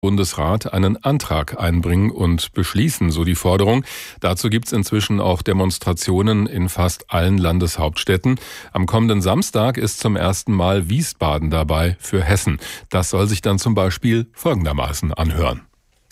Bundesrat einen Antrag einbringen und beschließen, so die Forderung. Dazu gibt es inzwischen auch Demonstrationen in fast allen Landeshauptstädten. Am kommenden Samstag ist zum ersten Mal Wiesbaden dabei für Hessen. Das soll sich dann zum Beispiel folgendermaßen anhören.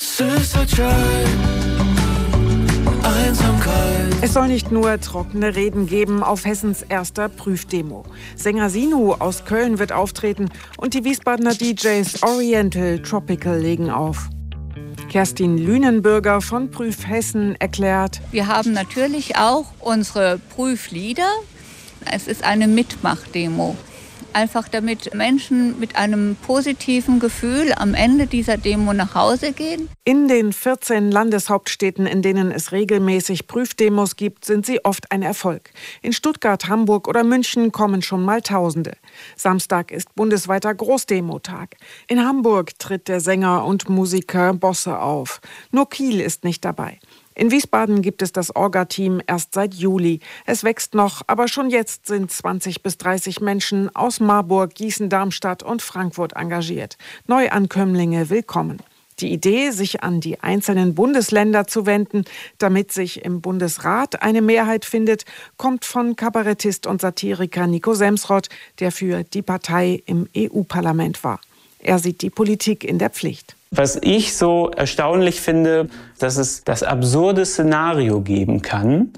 Es soll nicht nur trockene Reden geben auf Hessens erster Prüfdemo. Sänger Sinu aus Köln wird auftreten und die Wiesbadener DJs Oriental Tropical legen auf. Kerstin Lünenbürger von Prüf Hessen erklärt: Wir haben natürlich auch unsere Prüflieder. Es ist eine Mitmachdemo. Einfach damit Menschen mit einem positiven Gefühl am Ende dieser Demo nach Hause gehen. In den 14 Landeshauptstädten, in denen es regelmäßig Prüfdemos gibt, sind sie oft ein Erfolg. In Stuttgart, Hamburg oder München kommen schon mal Tausende. Samstag ist bundesweiter Großdemotag. In Hamburg tritt der Sänger und Musiker Bosse auf. Nur Kiel ist nicht dabei. In Wiesbaden gibt es das Orga-Team erst seit Juli. Es wächst noch, aber schon jetzt sind 20 bis 30 Menschen aus Marburg, Gießen, Darmstadt und Frankfurt engagiert. Neuankömmlinge willkommen. Die Idee, sich an die einzelnen Bundesländer zu wenden, damit sich im Bundesrat eine Mehrheit findet, kommt von Kabarettist und Satiriker Nico Semsrott, der für die Partei im EU-Parlament war. Er sieht die Politik in der Pflicht. Was ich so erstaunlich finde, dass es das absurde Szenario geben kann,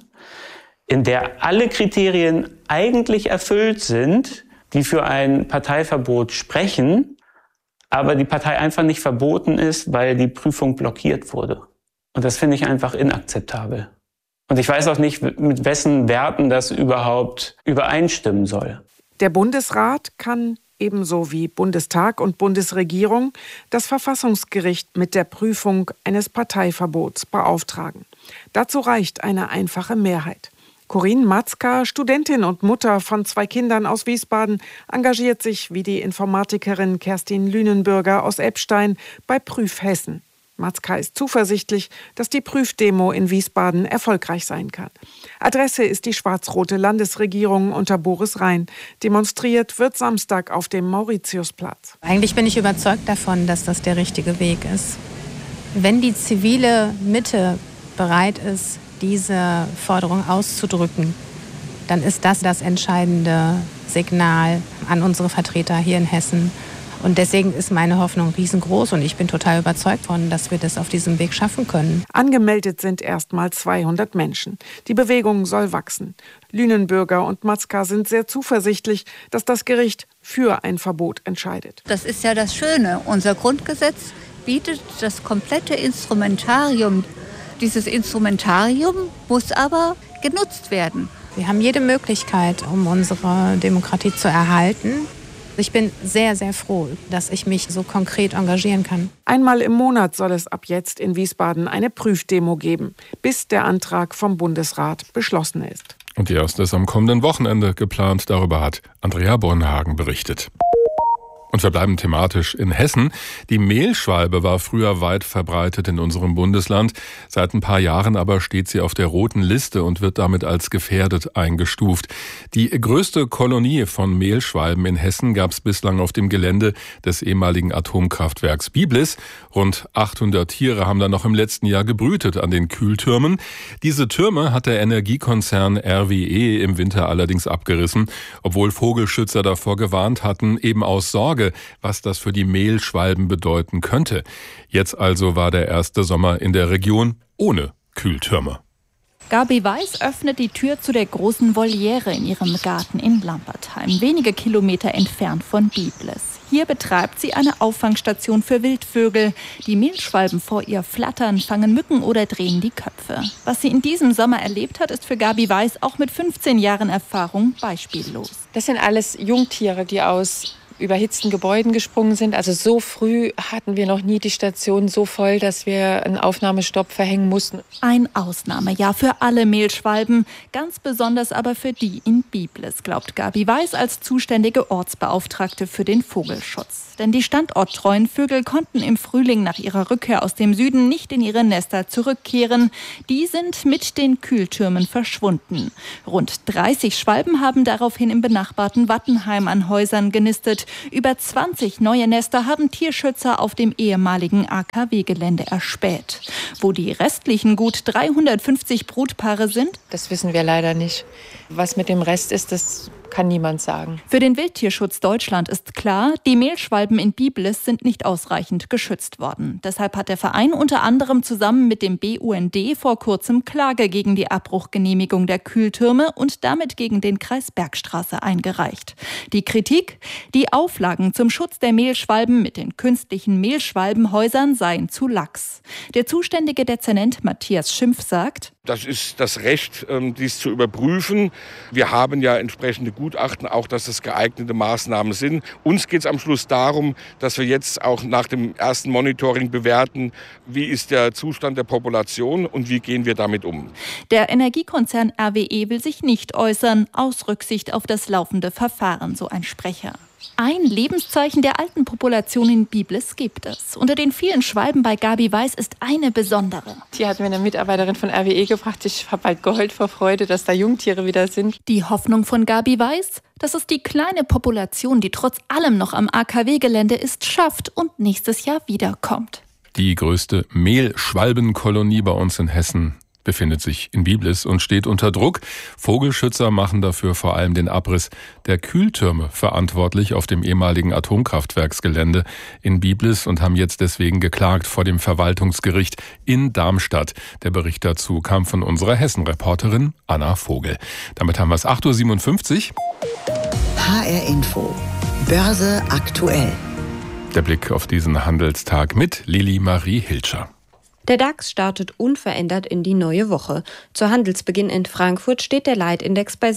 in der alle Kriterien eigentlich erfüllt sind, die für ein Parteiverbot sprechen, aber die Partei einfach nicht verboten ist, weil die Prüfung blockiert wurde. Und das finde ich einfach inakzeptabel. Und ich weiß auch nicht, mit wessen Werten das überhaupt übereinstimmen soll. Der Bundesrat kann ebenso wie Bundestag und Bundesregierung das Verfassungsgericht mit der Prüfung eines Parteiverbots beauftragen. Dazu reicht eine einfache Mehrheit. Corinne Matzka, Studentin und Mutter von 2 Kindern aus Wiesbaden, engagiert sich wie die Informatikerin Kerstin Lünenbürger aus Eppstein bei Prüf Hessen. Matzka ist zuversichtlich, dass die Prüfdemo in Wiesbaden erfolgreich sein kann. Adresse ist die schwarz-rote Landesregierung unter Boris Rhein. Demonstriert wird Samstag auf dem Mauritiusplatz. Eigentlich bin ich überzeugt davon, dass das der richtige Weg ist. Wenn die zivile Mitte bereit ist, diese Forderung auszudrücken, dann ist das das entscheidende Signal an unsere Vertreter hier in Hessen. Und deswegen ist meine Hoffnung riesengroß und ich bin total überzeugt davon, dass wir das auf diesem Weg schaffen können. Angemeldet sind erst mal 200 Menschen. Die Bewegung soll wachsen. Lünenbürger und Matzka sind sehr zuversichtlich, dass das Gericht für ein Verbot entscheidet. Das ist ja das Schöne. Unser Grundgesetz bietet das komplette Instrumentarium. Dieses Instrumentarium muss aber genutzt werden. Wir haben jede Möglichkeit, um unsere Demokratie zu erhalten. Ich bin sehr, sehr froh, dass ich mich so konkret engagieren kann. Einmal im Monat soll es ab jetzt in Wiesbaden eine Prüfdemo geben, bis der Antrag vom Bundesrat beschlossen ist. Und die erste ist am kommenden Wochenende geplant. Darüber hat Andrea Bornhagen berichtet. Und wir bleiben thematisch in Hessen. Die Mehlschwalbe war früher weit verbreitet in unserem Bundesland. Seit ein paar Jahren aber steht sie auf der roten Liste und wird damit als gefährdet eingestuft. Die größte Kolonie von Mehlschwalben in Hessen gab es bislang auf dem Gelände des ehemaligen Atomkraftwerks Biblis. Rund 800 Tiere haben da noch im letzten Jahr gebrütet an den Kühltürmen. Diese Türme hat der Energiekonzern RWE im Winter allerdings abgerissen, obwohl Vogelschützer davor gewarnt hatten, eben aus Sorge, was das für die Mehlschwalben bedeuten könnte. Jetzt also war der erste Sommer in der Region ohne Kühltürme. Gabi Weiß öffnet die Tür zu der großen Voliere in ihrem Garten in Lampertheim, wenige Kilometer entfernt von Biblis. Hier betreibt sie eine Auffangstation für Wildvögel. Die Mehlschwalben vor ihr flattern, fangen Mücken oder drehen die Köpfe. Was sie in diesem Sommer erlebt hat, ist für Gabi Weiß auch mit 15 Jahren Erfahrung beispiellos. Das sind alles Jungtiere, die aus überhitzten Gebäuden gesprungen sind. Also so früh hatten wir noch nie die Station so voll, dass wir einen Aufnahmestopp verhängen mussten. Ein Ausnahmejahr für alle Mehlschwalben, ganz besonders aber für die in Biblis, glaubt Gabi Weiß als zuständige Ortsbeauftragte für den Vogelschutz. Denn die standorttreuen Vögel konnten im Frühling nach ihrer Rückkehr aus dem Süden nicht in ihre Nester zurückkehren. Die sind mit den Kühltürmen verschwunden. Rund 30 Schwalben haben daraufhin im benachbarten Wattenheim an Häusern genistet. Über 20 neue Nester haben Tierschützer auf dem ehemaligen AKW-Gelände erspäht. Wo die restlichen gut 350 Brutpaare sind? Das wissen wir leider nicht. Was mit dem Rest ist, das kann niemand sagen. Für den Wildtierschutz Deutschland ist klar, die Mehlschwalben in Biblis sind nicht ausreichend geschützt worden. Deshalb hat der Verein unter anderem zusammen mit dem BUND vor kurzem Klage gegen die Abbruchgenehmigung der Kühltürme und damit gegen den Kreis Bergstraße eingereicht. Die Kritik? Die Auflagen zum Schutz der Mehlschwalben mit den künstlichen Mehlschwalbenhäusern seien zu lax. Der zuständige Dezernent Matthias Schimpf sagt: Das ist das Recht, dies zu überprüfen. Wir haben ja entsprechende Gutachten, auch dass das geeignete Maßnahmen sind. Uns geht es am Schluss darum, dass wir jetzt auch nach dem ersten Monitoring bewerten, wie ist der Zustand der Population und wie gehen wir damit um. Der Energiekonzern RWE will sich nicht äußern, aus Rücksicht auf das laufende Verfahren, so ein Sprecher. Ein Lebenszeichen der alten Population in Biblis gibt es. Unter den vielen Schwalben bei Gabi Weiß ist eine besondere. Die hat mir eine Mitarbeiterin von RWE gebracht. Ich habe bald geheult vor Freude, dass da Jungtiere wieder sind. Die Hoffnung von Gabi Weiß, dass es die kleine Population, die trotz allem noch am AKW-Gelände ist, schafft und nächstes Jahr wiederkommt. Die größte Mehlschwalbenkolonie bei uns in Hessen befindet sich in Biblis und steht unter Druck. Vogelschützer machen dafür vor allem den Abriss der Kühltürme verantwortlich auf dem ehemaligen Atomkraftwerksgelände in Biblis und haben jetzt deswegen geklagt vor dem Verwaltungsgericht in Darmstadt. Der Bericht dazu kam von unserer Hessen-Reporterin Anna Vogel. Damit haben wir es 8.57 Uhr. HR Info. Börse aktuell. Der Blick auf diesen Handelstag mit Lili Marie Hilscher. Der DAX startet unverändert in die neue Woche. Zu Handelsbeginn in Frankfurt steht der Leitindex bei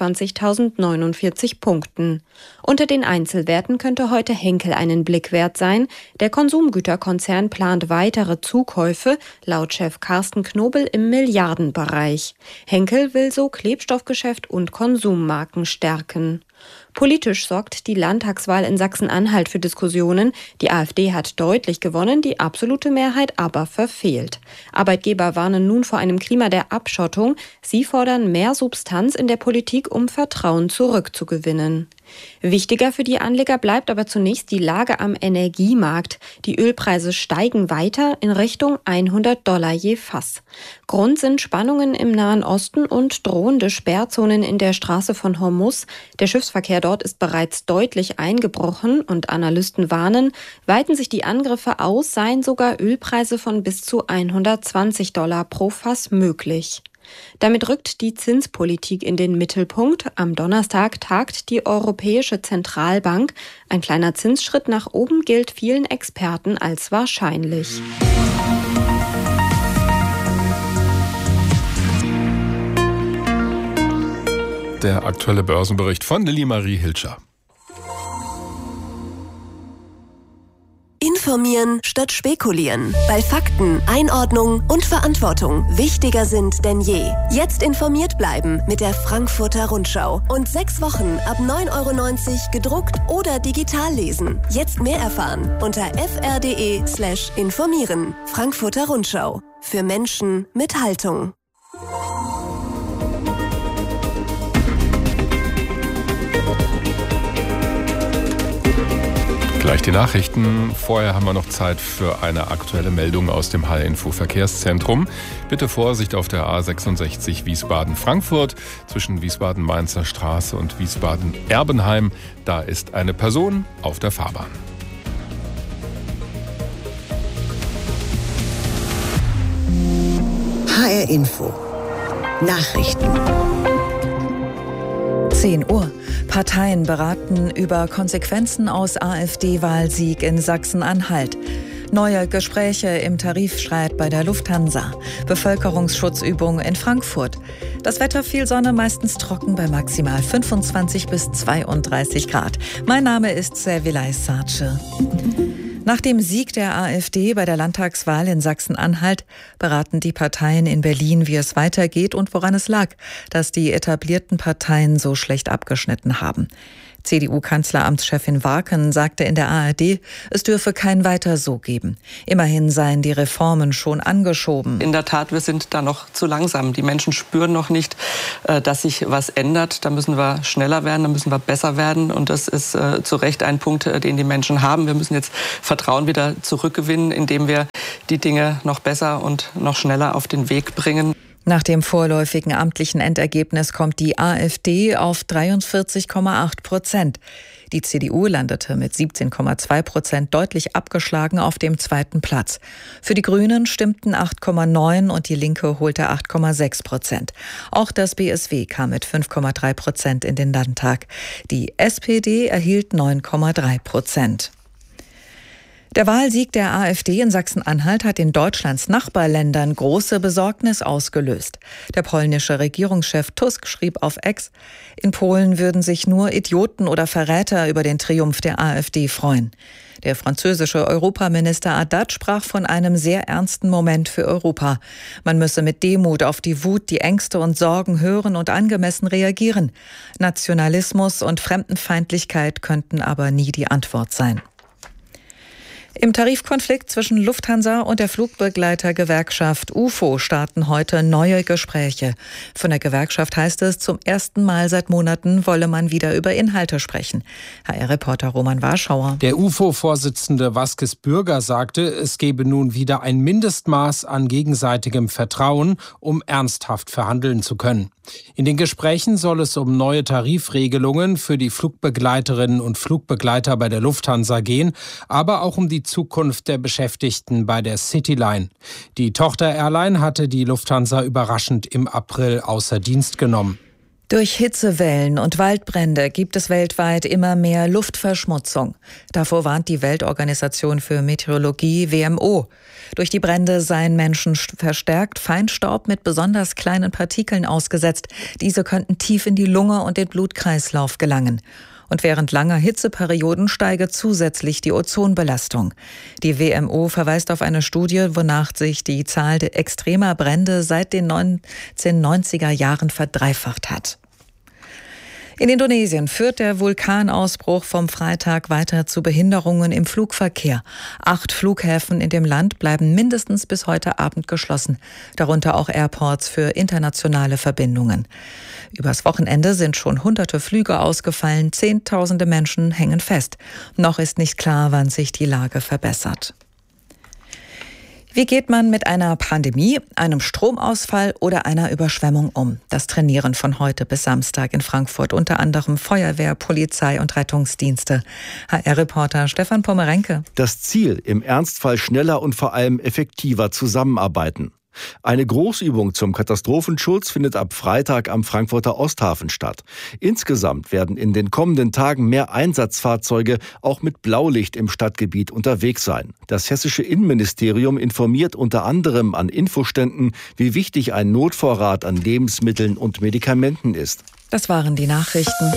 26.049 Punkten. Unter den Einzelwerten könnte heute Henkel einen Blick wert sein. Der Konsumgüterkonzern plant weitere Zukäufe, laut Chef Carsten Knobel im Milliardenbereich. Henkel will so Klebstoffgeschäft und Konsummarken stärken. Politisch sorgt die Landtagswahl in Sachsen-Anhalt für Diskussionen. Die AfD hat deutlich gewonnen, die absolute Mehrheit aber verfehlt. Arbeitgeber warnen nun vor einem Klima der Abschottung. Sie fordern mehr Substanz in der Politik, um Vertrauen zurückzugewinnen. Wichtiger für die Anleger bleibt aber zunächst die Lage am Energiemarkt. Die Ölpreise steigen weiter in Richtung $100 je Fass. Grund sind Spannungen im Nahen Osten und drohende Sperrzonen in der Straße von Hormuz. Der Schiffsverkehr dort ist bereits deutlich eingebrochen und Analysten warnen, weiten sich die Angriffe aus, seien sogar Ölpreise von bis zu $120 pro Fass möglich. Damit rückt die Zinspolitik in den Mittelpunkt. Am Donnerstag tagt die Europäische Zentralbank. Ein kleiner Zinsschritt nach oben gilt vielen Experten als wahrscheinlich. Der aktuelle Börsenbericht von Lili Marie Hilscher. Informieren statt spekulieren. Weil Fakten, Einordnung und Verantwortung wichtiger sind denn je. Jetzt informiert bleiben mit der Frankfurter Rundschau. Und 6 Wochen ab 9,90 € gedruckt oder digital lesen. Jetzt mehr erfahren unter fr.de/informieren. Frankfurter Rundschau. Für Menschen mit Haltung. Gleich die Nachrichten. Vorher haben wir noch Zeit für eine aktuelle Meldung aus dem HR-Info-Verkehrszentrum. Bitte Vorsicht auf der A66 Wiesbaden-Frankfurt zwischen Wiesbaden-Mainzer Straße und Wiesbaden-Erbenheim. Da ist eine Person auf der Fahrbahn. HR-Info. Nachrichten. 10 Uhr. Parteien beraten über Konsequenzen aus AfD-Wahlsieg in Sachsen-Anhalt. Neue Gespräche im Tarifstreit bei der Lufthansa. Bevölkerungsschutzübung in Frankfurt. Das Wetter viel Sonne, meistens trocken bei maximal 25 bis 32 Grad. Mein Name ist Servilay Sarce. Nach dem Sieg der AfD bei der Landtagswahl in Sachsen-Anhalt beraten die Parteien in Berlin, wie es weitergeht und woran es lag, dass die etablierten Parteien so schlecht abgeschnitten haben. CDU-Kanzleramtschefin Warken sagte in der ARD, es dürfe kein Weiter so geben. Immerhin seien die Reformen schon angeschoben. In der Tat, wir sind da noch zu langsam. Die Menschen spüren noch nicht, dass sich was ändert. Da müssen wir schneller werden, da müssen wir besser werden. Und das ist zu Recht ein Punkt, den die Menschen haben. Wir müssen jetzt Vertrauen wieder zurückgewinnen, indem wir die Dinge noch besser und noch schneller auf den Weg bringen. Nach dem vorläufigen amtlichen Endergebnis kommt die AfD auf 43,8%. Die CDU landete mit 17,2% deutlich abgeschlagen auf dem zweiten Platz. Für die Grünen stimmten 8,9% und die Linke holte 8,6%. Auch das BSW kam mit 5,3% in den Landtag. Die SPD erhielt 9,3%. Der Wahlsieg der AfD in Sachsen-Anhalt hat in Deutschlands Nachbarländern große Besorgnis ausgelöst. Der polnische Regierungschef Tusk schrieb auf X, in Polen würden sich nur Idioten oder Verräter über den Triumph der AfD freuen. Der französische Europaminister Haddad sprach von einem sehr ernsten Moment für Europa. Man müsse mit Demut auf die Wut, die Ängste und Sorgen hören und angemessen reagieren. Nationalismus und Fremdenfeindlichkeit könnten aber nie die Antwort sein. Im Tarifkonflikt zwischen Lufthansa und der Flugbegleitergewerkschaft UFO starten heute neue Gespräche. Von der Gewerkschaft heißt es, zum ersten Mal seit Monaten wolle man wieder über Inhalte sprechen. HR-Reporter Roman Warschauer. Der UFO-Vorsitzende Vasquez Bürger sagte, es gebe nun wieder ein Mindestmaß an gegenseitigem Vertrauen, um ernsthaft verhandeln zu können. In den Gesprächen soll es um neue Tarifregelungen für die Flugbegleiterinnen und Flugbegleiter bei der Lufthansa gehen, aber auch um die Zukunft der Beschäftigten bei der Cityline. Die Tochter-Airline hatte die Lufthansa überraschend im April außer Dienst genommen. Durch Hitzewellen und Waldbrände gibt es weltweit immer mehr Luftverschmutzung. Davor warnt die Weltorganisation für Meteorologie WMO. Durch die Brände seien Menschen verstärkt Feinstaub mit besonders kleinen Partikeln ausgesetzt. Diese könnten tief in die Lunge und den Blutkreislauf gelangen. Und während langer Hitzeperioden steige zusätzlich die Ozonbelastung. Die WMO verweist auf eine Studie, wonach sich die Zahl der extremer Brände seit den 1990er Jahren verdreifacht hat. In Indonesien führt der Vulkanausbruch vom Freitag weiter zu Behinderungen im Flugverkehr. 8 Flughäfen in dem Land bleiben mindestens bis heute Abend geschlossen, darunter auch Airports für internationale Verbindungen. Übers Wochenende sind schon hunderte Flüge ausgefallen, Zehntausende Menschen hängen fest. Noch ist nicht klar, wann sich die Lage verbessert. Wie geht man mit einer Pandemie, einem Stromausfall oder einer Überschwemmung um? Das trainieren von heute bis Samstag in Frankfurt unter anderem Feuerwehr, Polizei und Rettungsdienste. HR-Reporter Stefan Pommerenke. Das Ziel, im Ernstfall schneller und vor allem effektiver zusammenarbeiten. Eine Großübung zum Katastrophenschutz findet ab Freitag am Frankfurter Osthafen statt. Insgesamt werden in den kommenden Tagen mehr Einsatzfahrzeuge auch mit Blaulicht im Stadtgebiet unterwegs sein. Das hessische Innenministerium informiert unter anderem an Infoständen, wie wichtig ein Notvorrat an Lebensmitteln und Medikamenten ist. Das waren die Nachrichten.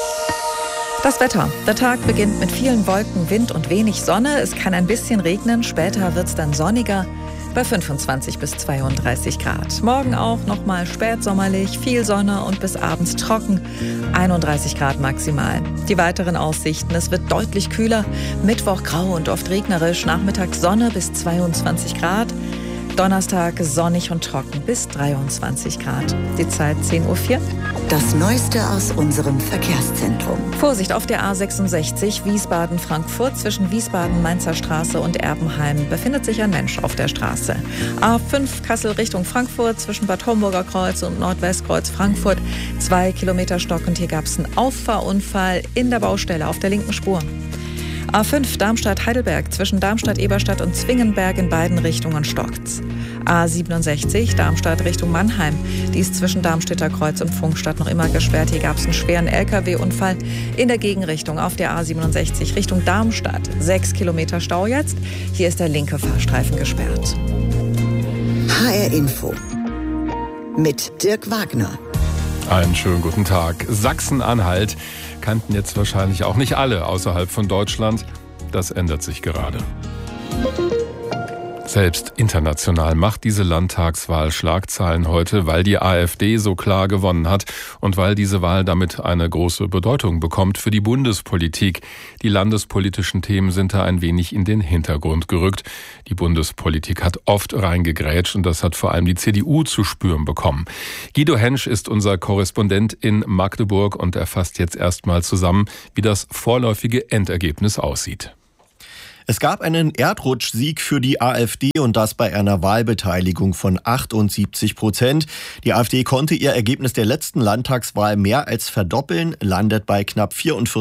Das Wetter. Der Tag beginnt mit vielen Wolken, Wind und wenig Sonne. Es kann ein bisschen regnen, später wird es dann sonniger bei 25 bis 32 Grad. Morgen auch nochmal spätsommerlich, viel Sonne und bis abends trocken, 31 Grad maximal. Die weiteren Aussichten, es wird deutlich kühler, Mittwoch grau und oft regnerisch, nachmittags Sonne bis 22 Grad. Donnerstag sonnig und trocken bis 23 Grad. Die Zeit 10:04 Uhr. Das Neueste aus unserem Verkehrszentrum. Vorsicht auf der A66 Wiesbaden-Frankfurt. Zwischen Wiesbaden-Mainzer Straße und Erbenheim befindet sich ein Mensch auf der Straße. A5 Kassel Richtung Frankfurt zwischen Bad Homburger Kreuz und Nordwestkreuz Frankfurt. 2 Kilometer stockend. Hier gab es einen Auffahrunfall in der Baustelle auf der linken Spur. A5 Darmstadt-Heidelberg zwischen Darmstadt-Eberstadt und Zwingenberg in beiden Richtungen stockt's. A67 Darmstadt Richtung Mannheim. Die ist zwischen Darmstädter Kreuz und Pfungstadt noch immer gesperrt. Hier gab es einen schweren LKW-Unfall in der Gegenrichtung auf der A67 Richtung Darmstadt. 6 Kilometer Stau jetzt. Hier ist der linke Fahrstreifen gesperrt. HR Info mit Dirk Wagner. Einen schönen guten Tag. Sachsen-Anhalt kannten jetzt wahrscheinlich auch nicht alle außerhalb von Deutschland. Das ändert sich gerade. Selbst international macht diese Landtagswahl Schlagzeilen heute, weil die AfD so klar gewonnen hat und weil diese Wahl damit eine große Bedeutung bekommt für die Bundespolitik. Die landespolitischen Themen sind da ein wenig in den Hintergrund gerückt. Die Bundespolitik hat oft reingegrätscht und das hat vor allem die CDU zu spüren bekommen. Guido Hensch ist unser Korrespondent in Magdeburg und er fasst jetzt erstmal zusammen, wie das vorläufige Endergebnis aussieht. Es gab einen Erdrutschsieg für die AfD und das bei einer Wahlbeteiligung von 78%. Die AfD konnte ihr Ergebnis der letzten Landtagswahl mehr als verdoppeln, landet bei knapp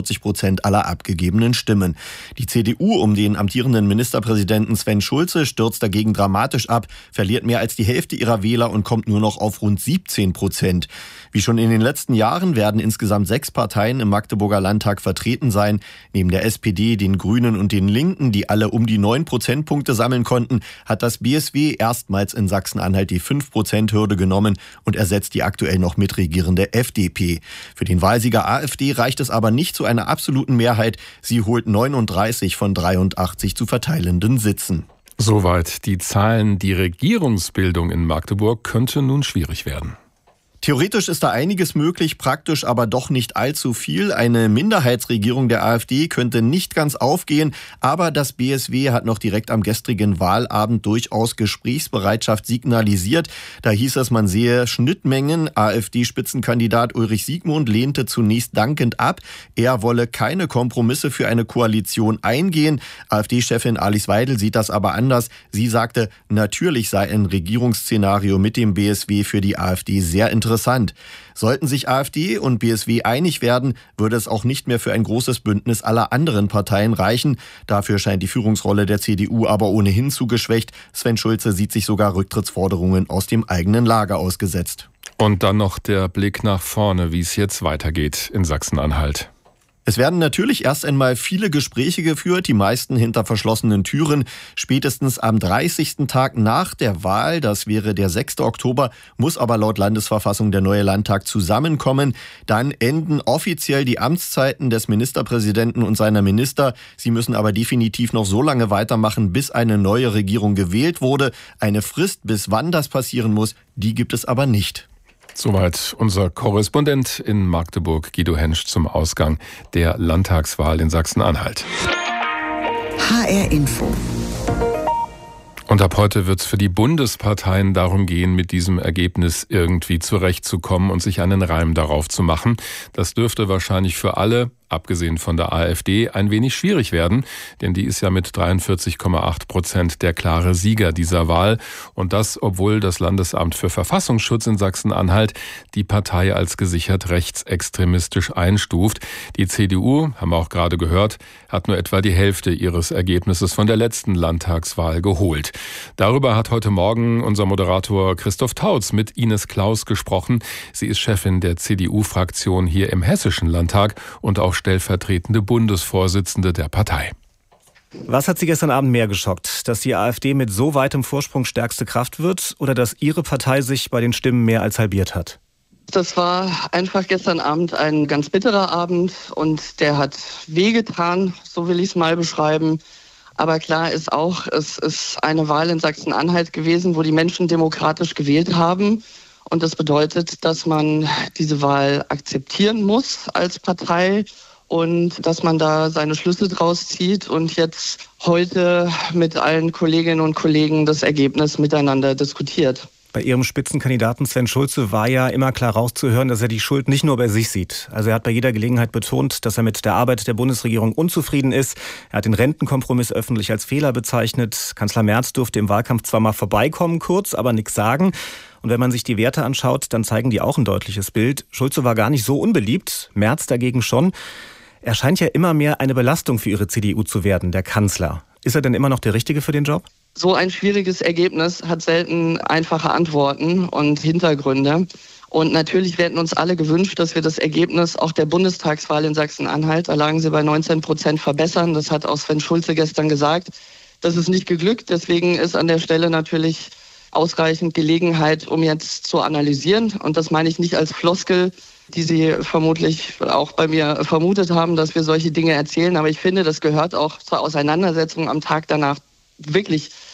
44% aller abgegebenen Stimmen. Die CDU um den amtierenden Ministerpräsidenten Sven Schulze stürzt dagegen dramatisch ab, verliert mehr als die Hälfte ihrer Wähler und kommt nur noch auf rund 17%. Wie schon in den letzten Jahren werden insgesamt 6 Parteien im Magdeburger Landtag vertreten sein. Neben der SPD, den Grünen und den Linken, die alle um die 9 Prozentpunkte sammeln konnten, hat das BSW erstmals in Sachsen-Anhalt die 5%-Hürde genommen und ersetzt die aktuell noch mitregierende FDP. Für den Wahlsieger AfD reicht es aber nicht zu einer absoluten Mehrheit. Sie holt 39 von 83 zu verteilenden Sitzen. Soweit die Zahlen. Die Regierungsbildung in Magdeburg könnte nun schwierig werden. Theoretisch ist da einiges möglich, praktisch aber doch nicht allzu viel. Eine Minderheitsregierung der AfD könnte nicht ganz aufgehen, aber das BSW hat noch direkt am gestrigen Wahlabend durchaus Gesprächsbereitschaft signalisiert. Da hieß es, man sehe Schnittmengen. AfD-Spitzenkandidat Ulrich Siegmund lehnte zunächst dankend ab. Er wolle keine Kompromisse für eine Koalition eingehen. AfD-Chefin Alice Weidel sieht das aber anders. Sie sagte, natürlich sei ein Regierungsszenario mit dem BSW für die AfD sehr interessant. Sollten sich AfD und BSW einig werden, würde es auch nicht mehr für ein großes Bündnis aller anderen Parteien reichen. Dafür scheint die Führungsrolle der CDU aber ohnehin zu geschwächt. Sven Schulze sieht sich sogar Rücktrittsforderungen aus dem eigenen Lager ausgesetzt. Und dann noch der Blick nach vorne, wie es jetzt weitergeht in Sachsen-Anhalt. Es werden natürlich erst einmal viele Gespräche geführt, die meisten hinter verschlossenen Türen. Spätestens am 30. Tag nach der Wahl, das wäre der 6. Oktober, muss aber laut Landesverfassung der neue Landtag zusammenkommen. Dann enden offiziell die Amtszeiten des Ministerpräsidenten und seiner Minister. Sie müssen aber definitiv noch so lange weitermachen, bis eine neue Regierung gewählt wurde. Eine Frist, bis wann das passieren muss, die gibt es aber nicht. Soweit unser Korrespondent in Magdeburg, Guido Hensch, zum Ausgang der Landtagswahl in Sachsen-Anhalt. HR Info. Und ab heute wird es für die Bundesparteien darum gehen, mit diesem Ergebnis irgendwie zurechtzukommen und sich einen Reim darauf zu machen. Das dürfte wahrscheinlich für alle, abgesehen von der AfD, ein wenig schwierig werden, denn die ist ja mit 43,8% der klare Sieger dieser Wahl. Und das, obwohl das Landesamt für Verfassungsschutz in Sachsen-Anhalt die Partei als gesichert rechtsextremistisch einstuft. Die CDU, haben wir auch gerade gehört, hat nur etwa die Hälfte ihres Ergebnisses von der letzten Landtagswahl geholt. Darüber hat heute Morgen unser Moderator Christoph Tautz mit Ines Klaus gesprochen. Sie ist Chefin der CDU-Fraktion hier im Hessischen Landtag und auch stellvertretende Bundesvorsitzende der Partei. Was hat Sie gestern Abend mehr geschockt? Dass die AfD mit so weitem Vorsprung stärkste Kraft wird oder dass Ihre Partei sich bei den Stimmen mehr als halbiert hat? Das war einfach gestern Abend ein ganz bitterer Abend und der hat wehgetan, so will ich es mal beschreiben. Aber klar ist auch, es ist eine Wahl in Sachsen-Anhalt gewesen, wo die Menschen demokratisch gewählt haben. Und das bedeutet, dass man diese Wahl akzeptieren muss als Partei und dass man da seine Schlüsse draus zieht und jetzt heute mit allen Kolleginnen und Kollegen das Ergebnis miteinander diskutiert. Bei Ihrem Spitzenkandidaten Sven Schulze war ja immer klar rauszuhören, dass er die Schuld nicht nur bei sich sieht. Also er hat bei jeder Gelegenheit betont, dass er mit der Arbeit der Bundesregierung unzufrieden ist. Er hat den Rentenkompromiss öffentlich als Fehler bezeichnet. Kanzler Merz durfte im Wahlkampf zwar mal vorbeikommen kurz, aber nichts sagen. Und wenn man sich die Werte anschaut, dann zeigen die auch ein deutliches Bild. Schulze war gar nicht so unbeliebt, Merz dagegen schon. Er scheint ja immer mehr eine Belastung für Ihre CDU zu werden, der Kanzler. Ist er denn immer noch der Richtige für den Job? So ein schwieriges Ergebnis hat selten einfache Antworten und Hintergründe. Und natürlich werden uns alle gewünscht, dass wir das Ergebnis auch der Bundestagswahl in Sachsen-Anhalt, da lagen sie bei 19%, verbessern. Das hat auch Sven Schulze gestern gesagt. Das ist nicht geglückt. Deswegen ist an der Stelle natürlich ausreichend Gelegenheit, um jetzt zu analysieren. Und das meine ich nicht als Floskel, die Sie vermutlich auch bei mir vermutet haben, dass wir solche Dinge erzählen. Aber ich finde, das gehört auch zur Auseinandersetzung am Tag danach wirklich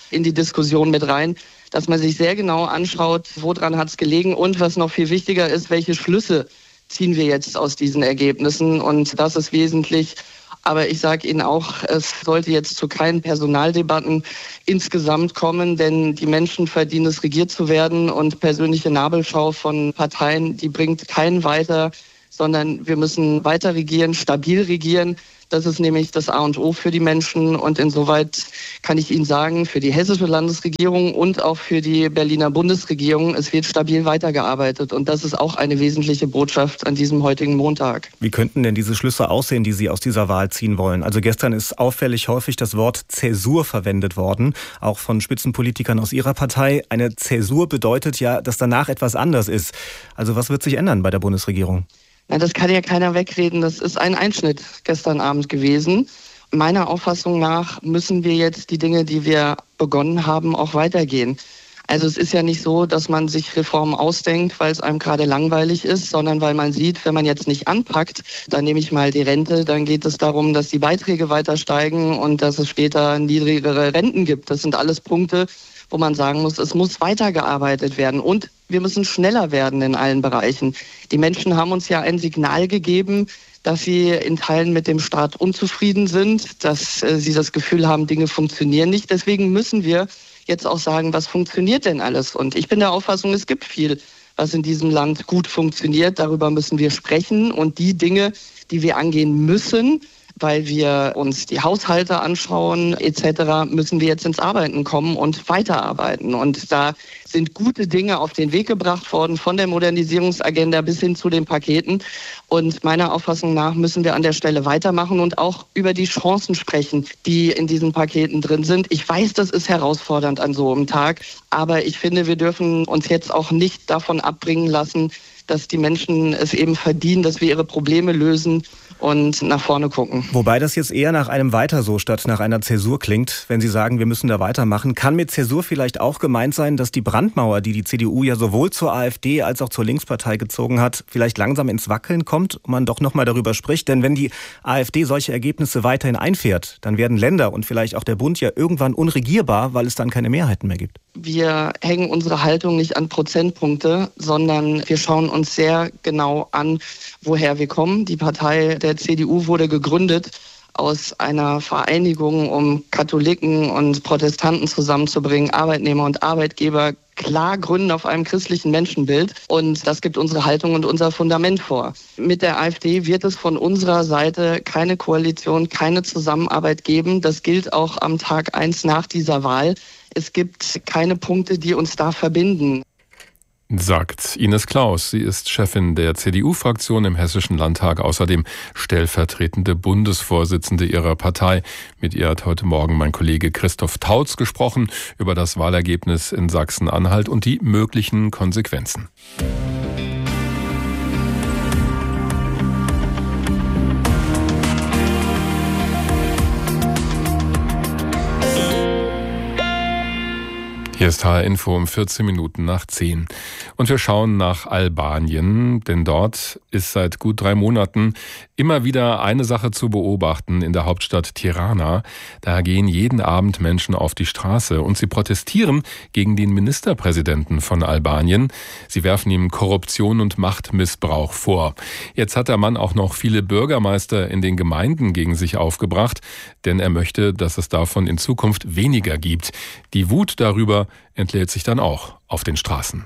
in die Diskussion mit rein, dass man sich sehr genau anschaut, woran hat es gelegen und was noch viel wichtiger ist, welche Schlüsse ziehen wir jetzt aus diesen Ergebnissen, und das ist wesentlich. Aber ich sage Ihnen auch, es sollte jetzt zu keinen Personaldebatten insgesamt kommen, denn die Menschen verdienen es, regiert zu werden, und persönliche Nabelschau von Parteien, die bringt keinen weiter, sondern wir müssen weiter regieren, stabil regieren. Das ist nämlich das A und O für die Menschen, und insoweit kann ich Ihnen sagen, für die hessische Landesregierung und auch für die Berliner Bundesregierung, es wird stabil weitergearbeitet, und das ist auch eine wesentliche Botschaft an diesem heutigen Montag. Wie könnten denn diese Schlüsse aussehen, die Sie aus dieser Wahl ziehen wollen? Also gestern ist auffällig häufig das Wort Zäsur verwendet worden, auch von Spitzenpolitikern aus Ihrer Partei. Eine Zäsur bedeutet ja, dass danach etwas anders ist. Also was wird sich ändern bei der Bundesregierung? Ja, das kann ja keiner wegreden. Das ist ein Einschnitt gestern Abend gewesen. Meiner Auffassung nach müssen wir jetzt die Dinge, die wir begonnen haben, auch weitergehen. Also es ist ja nicht so, dass man sich Reformen ausdenkt, weil es einem gerade langweilig ist, sondern weil man sieht, wenn man jetzt nicht anpackt, dann nehme ich mal die Rente, dann geht es darum, dass die Beiträge weiter steigen und dass es später niedrigere Renten gibt. Das sind alles Punkte, wo man sagen muss, es muss weitergearbeitet werden, und wir müssen schneller werden in allen Bereichen. Die Menschen haben uns ja ein Signal gegeben, dass sie in Teilen mit dem Staat unzufrieden sind, dass sie das Gefühl haben, Dinge funktionieren nicht. Deswegen müssen wir jetzt auch sagen, was funktioniert denn alles? Und ich bin der Auffassung, es gibt viel, was in diesem Land gut funktioniert. Darüber müssen wir sprechen, und die Dinge, die wir angehen müssen, weil wir uns die Haushalte anschauen etc., müssen wir jetzt ins Arbeiten kommen und weiterarbeiten. Und da sind gute Dinge auf den Weg gebracht worden, von der Modernisierungsagenda bis hin zu den Paketen. Und meiner Auffassung nach müssen wir an der Stelle weitermachen und auch über die Chancen sprechen, die in diesen Paketen drin sind. Ich weiß, das ist herausfordernd an so einem Tag, aber ich finde, wir dürfen uns jetzt auch nicht davon abbringen lassen, dass die Menschen es eben verdienen, dass wir ihre Probleme lösen und nach vorne gucken. Wobei das jetzt eher nach einem Weiter so statt nach einer Zäsur klingt, wenn Sie sagen, wir müssen da weitermachen. Kann mit Zäsur vielleicht auch gemeint sein, dass die Brandmauer, die die CDU ja sowohl zur AfD als auch zur Linkspartei gezogen hat, vielleicht langsam ins Wackeln kommt und man doch nochmal darüber spricht? Denn wenn die AfD solche Ergebnisse weiterhin einfährt, dann werden Länder und vielleicht auch der Bund ja irgendwann unregierbar, weil es dann keine Mehrheiten mehr gibt. Wir hängen unsere Haltung nicht an Prozentpunkte, sondern wir schauen uns sehr genau an, woher wir kommen. Die Partei der CDU wurde gegründet aus einer Vereinigung, um Katholiken und Protestanten zusammenzubringen, Arbeitnehmer und Arbeitgeber, klar gründen auf einem christlichen Menschenbild. Und das gibt unsere Haltung und unser Fundament vor. Mit der AfD wird es von unserer Seite keine Koalition, keine Zusammenarbeit geben. Das gilt auch am Tag 1 nach dieser Wahl. Es gibt keine Punkte, die uns da verbinden. Sagt Ines Claus. Sie ist Chefin der CDU-Fraktion im Hessischen Landtag, außerdem stellvertretende Bundesvorsitzende ihrer Partei. Mit ihr hat heute Morgen mein Kollege Christoph Tautz gesprochen über das Wahlergebnis in Sachsen-Anhalt und die möglichen Konsequenzen. Hier ist HR Info um 14 Minuten nach 10. Und wir schauen nach Albanien, denn dort ist seit gut 3 Monaten immer wieder eine Sache zu beobachten in der Hauptstadt Tirana. Da gehen jeden Abend Menschen auf die Straße und sie protestieren gegen den Ministerpräsidenten von Albanien. Sie werfen ihm Korruption und Machtmissbrauch vor. Jetzt hat der Mann auch noch viele Bürgermeister in den Gemeinden gegen sich aufgebracht, denn er möchte, dass es davon in Zukunft weniger gibt. Die Wut darüber entlädt sich dann auch auf den Straßen.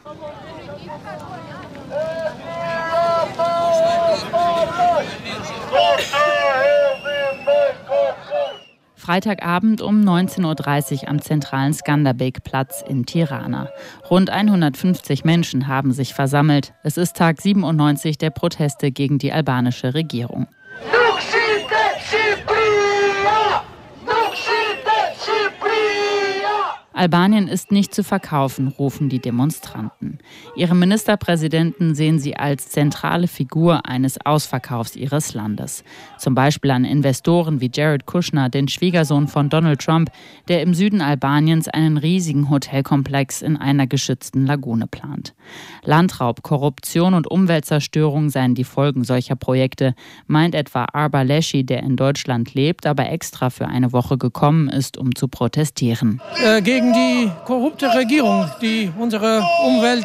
Freitagabend um 19.30 Uhr am zentralen Skanderbeg-Platz in Tirana. Rund 150 Menschen haben sich versammelt. Es ist Tag 97 der Proteste gegen die albanische Regierung. Albanien ist nicht zu verkaufen, rufen die Demonstranten. Ihren Ministerpräsidenten sehen sie als zentrale Figur eines Ausverkaufs ihres Landes. Zum Beispiel an Investoren wie Jared Kushner, den Schwiegersohn von Donald Trump, der im Süden Albaniens einen riesigen Hotelkomplex in einer geschützten Lagune plant. Landraub, Korruption und Umweltzerstörung seien die Folgen solcher Projekte, meint etwa Arba Leschi, der in Deutschland lebt, aber extra für eine Woche gekommen ist, um zu protestieren. Gegen gegen die korrupte Regierung, die unsere Umwelt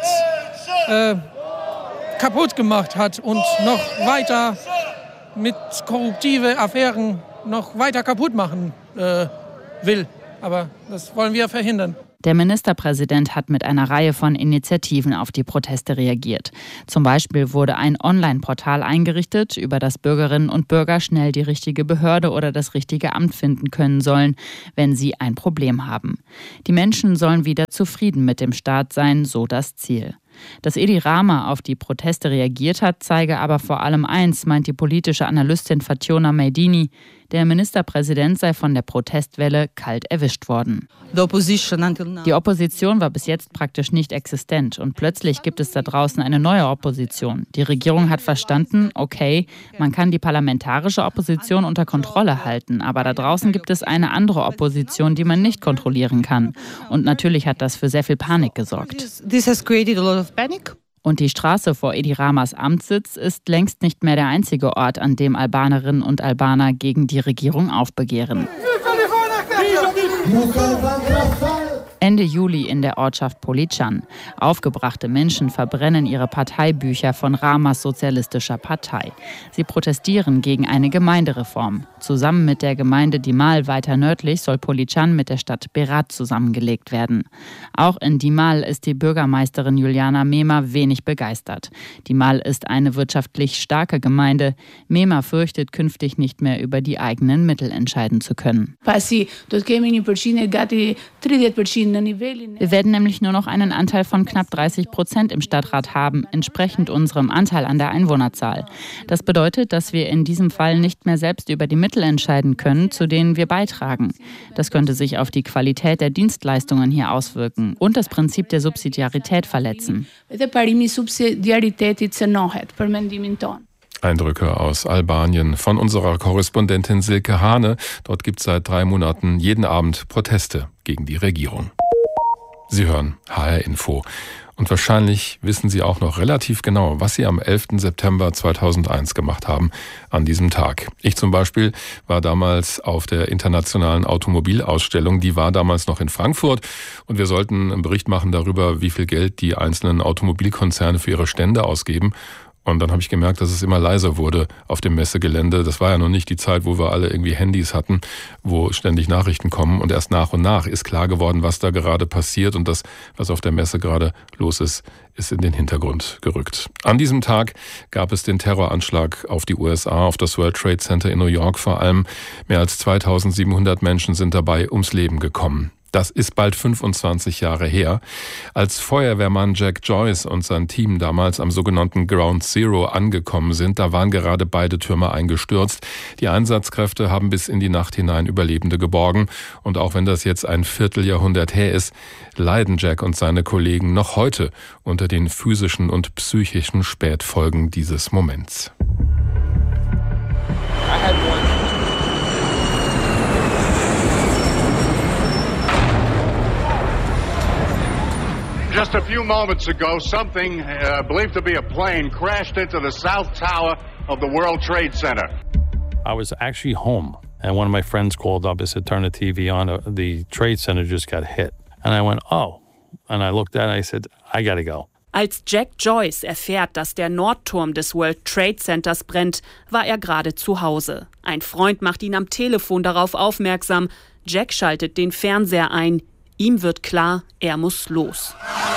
kaputt gemacht hat und noch weiter mit korruptive Affären noch weiter kaputt machen will. Aber das wollen wir verhindern. Der Ministerpräsident hat mit einer Reihe von Initiativen auf die Proteste reagiert. Zum Beispiel wurde ein Online-Portal eingerichtet, über das Bürgerinnen und Bürger schnell die richtige Behörde oder das richtige Amt finden können sollen, wenn sie ein Problem haben. Die Menschen sollen wieder zufrieden mit dem Staat sein, so das Ziel. Dass Edi Rama auf die Proteste reagiert hat, zeige aber vor allem eins, meint die politische Analystin Fatjona Mejdini: Der Ministerpräsident sei von der Protestwelle kalt erwischt worden. Die Opposition war bis jetzt praktisch nicht existent und plötzlich gibt es da draußen eine neue Opposition. Die Regierung hat verstanden, okay, man kann die parlamentarische Opposition unter Kontrolle halten, aber da draußen gibt es eine andere Opposition, die man nicht kontrollieren kann. Und natürlich hat das für sehr viel Panik gesorgt. Und die Straße vor Edi Ramas Amtssitz ist längst nicht mehr der einzige Ort, an dem Albanerinnen und Albaner gegen die Regierung aufbegehren. Ende Juli in der Ortschaft Poličan. Aufgebrachte Menschen verbrennen ihre Parteibücher von Ramas sozialistischer Partei. Sie protestieren gegen eine Gemeindereform. Zusammen mit der Gemeinde Dimal weiter nördlich soll Poličan mit der Stadt Berat zusammengelegt werden. Auch in Dimal ist die Bürgermeisterin Juliana Mema wenig begeistert. Dimal ist eine wirtschaftlich starke Gemeinde. Mema fürchtet, künftig nicht mehr über die eigenen Mittel entscheiden zu können. Wir werden nämlich nur noch einen Anteil von knapp 30% im Stadtrat haben, entsprechend unserem Anteil an der Einwohnerzahl. Das bedeutet, dass wir in diesem Fall nicht mehr selbst über die Mittel entscheiden können, zu denen wir beitragen. Das könnte sich auf die Qualität der Dienstleistungen hier auswirken und das Prinzip der Subsidiarität verletzen. Eindrücke aus Albanien von unserer Korrespondentin Silke Hane. Dort gibt es seit 3 Monaten jeden Abend Proteste gegen die Regierung. Sie hören HR Info. Und wahrscheinlich wissen Sie auch noch relativ genau, was Sie am 11. September 2001 gemacht haben an diesem Tag. Ich zum Beispiel war damals auf der internationalen Automobilausstellung. Die war damals noch in Frankfurt. Und wir sollten einen Bericht machen darüber, wie viel Geld die einzelnen Automobilkonzerne für ihre Stände ausgeben. Und dann habe ich gemerkt, dass es immer leiser wurde auf dem Messegelände. Das war ja noch nicht die Zeit, wo wir alle irgendwie Handys hatten, wo ständig Nachrichten kommen. Und erst nach und nach ist klar geworden, was da gerade passiert. Und das, was auf der Messe gerade los ist, ist in den Hintergrund gerückt. An diesem Tag gab es den Terroranschlag auf die USA, auf das World Trade Center in New York vor allem. Mehr als 2700 Menschen sind dabei ums Leben gekommen. Das ist bald 25 Jahre her. Als Feuerwehrmann Jack Joyce und sein Team damals am sogenannten Ground Zero angekommen sind, da waren gerade beide Türme eingestürzt. Die Einsatzkräfte haben bis in die Nacht hinein Überlebende geborgen. Und auch wenn das jetzt ein Vierteljahrhundert her ist, leiden Jack und seine Kollegen noch heute unter den physischen und psychischen Spätfolgen dieses Moments. Just a few moments ago, something believed to be a plane crashed into the south tower of the World Trade Center. I was actually home, and one of my friends called up and said, turn the TV on, the Trade Center just got hit. And I went, oh. And I looked at it and I said, I gotta go. Als Jack Joyce erfährt, dass der Nordturm des World Trade Centers brennt, war er gerade zu Hause. Ein Freund macht ihn am Telefon darauf aufmerksam. Jack schaltet den Fernseher ein. Ihm wird klar, er muss los.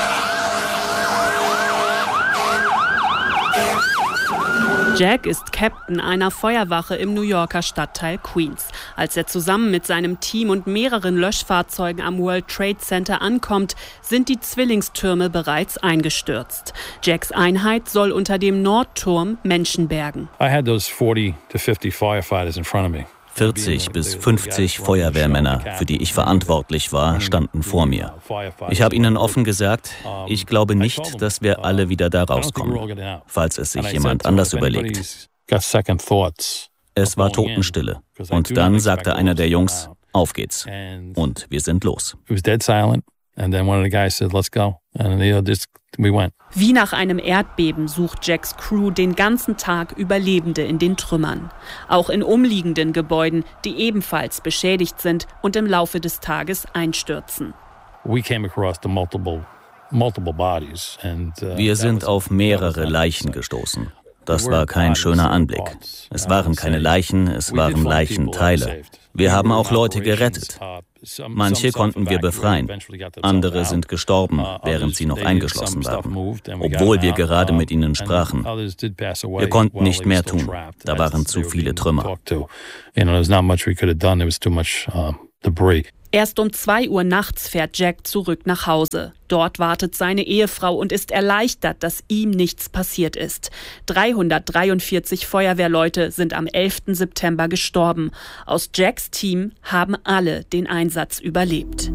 Jack ist Captain einer Feuerwache im New Yorker Stadtteil Queens. Als er zusammen mit seinem Team und mehreren Löschfahrzeugen am World Trade Center ankommt, sind die Zwillingstürme bereits eingestürzt. Jacks Einheit soll unter dem Nordturm Menschen bergen. I had those 40 to 50 firefighters in front of me. 40 bis 50 Feuerwehrmänner, für die ich verantwortlich war, standen vor mir. Ich habe ihnen offen gesagt, ich glaube nicht, dass wir alle wieder da rauskommen, falls es sich jemand anders überlegt. Es war Totenstille. Und dann sagte einer der Jungs, auf geht's. Und wir sind los. Wie nach einem Erdbeben sucht Jacks Crew den ganzen Tag Überlebende in den Trümmern. Auch in umliegenden Gebäuden, die ebenfalls beschädigt sind und im Laufe des Tages einstürzen. Wir sind auf mehrere Leichen gestoßen. Das war kein schöner Anblick. Es waren keine Leichen, es waren Leichenteile. Wir haben auch Leute gerettet. Manche konnten wir befreien. Andere sind gestorben, während sie noch eingeschlossen waren, obwohl wir gerade mit ihnen sprachen. Wir konnten nicht mehr tun. Da waren zu viele Trümmer. Erst um 2 Uhr nachts fährt Jack zurück nach Hause. Dort wartet seine Ehefrau und ist erleichtert, dass ihm nichts passiert ist. 343 Feuerwehrleute sind am 11. September gestorben. Aus Jacks Team haben alle den Einsatz überlebt.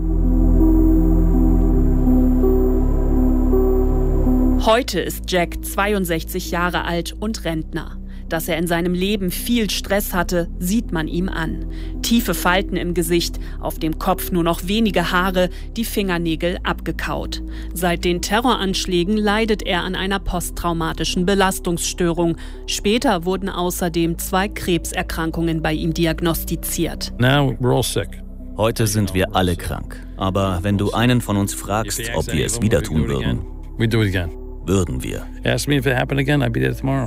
Heute ist Jack 62 Jahre alt und Rentner. Dass er in seinem Leben viel Stress hatte, sieht man ihm an. Tiefe Falten im Gesicht, auf dem Kopf nur noch wenige Haare, die Fingernägel abgekaut. Seit den Terroranschlägen leidet er an einer posttraumatischen Belastungsstörung. Später wurden außerdem 2 Krebserkrankungen bei ihm diagnostiziert. Heute sind wir alle krank. Aber wenn du einen von uns fragst, ob wir es wieder tun würden, würden wir. Ask me if it happened again, I'd be there tomorrow.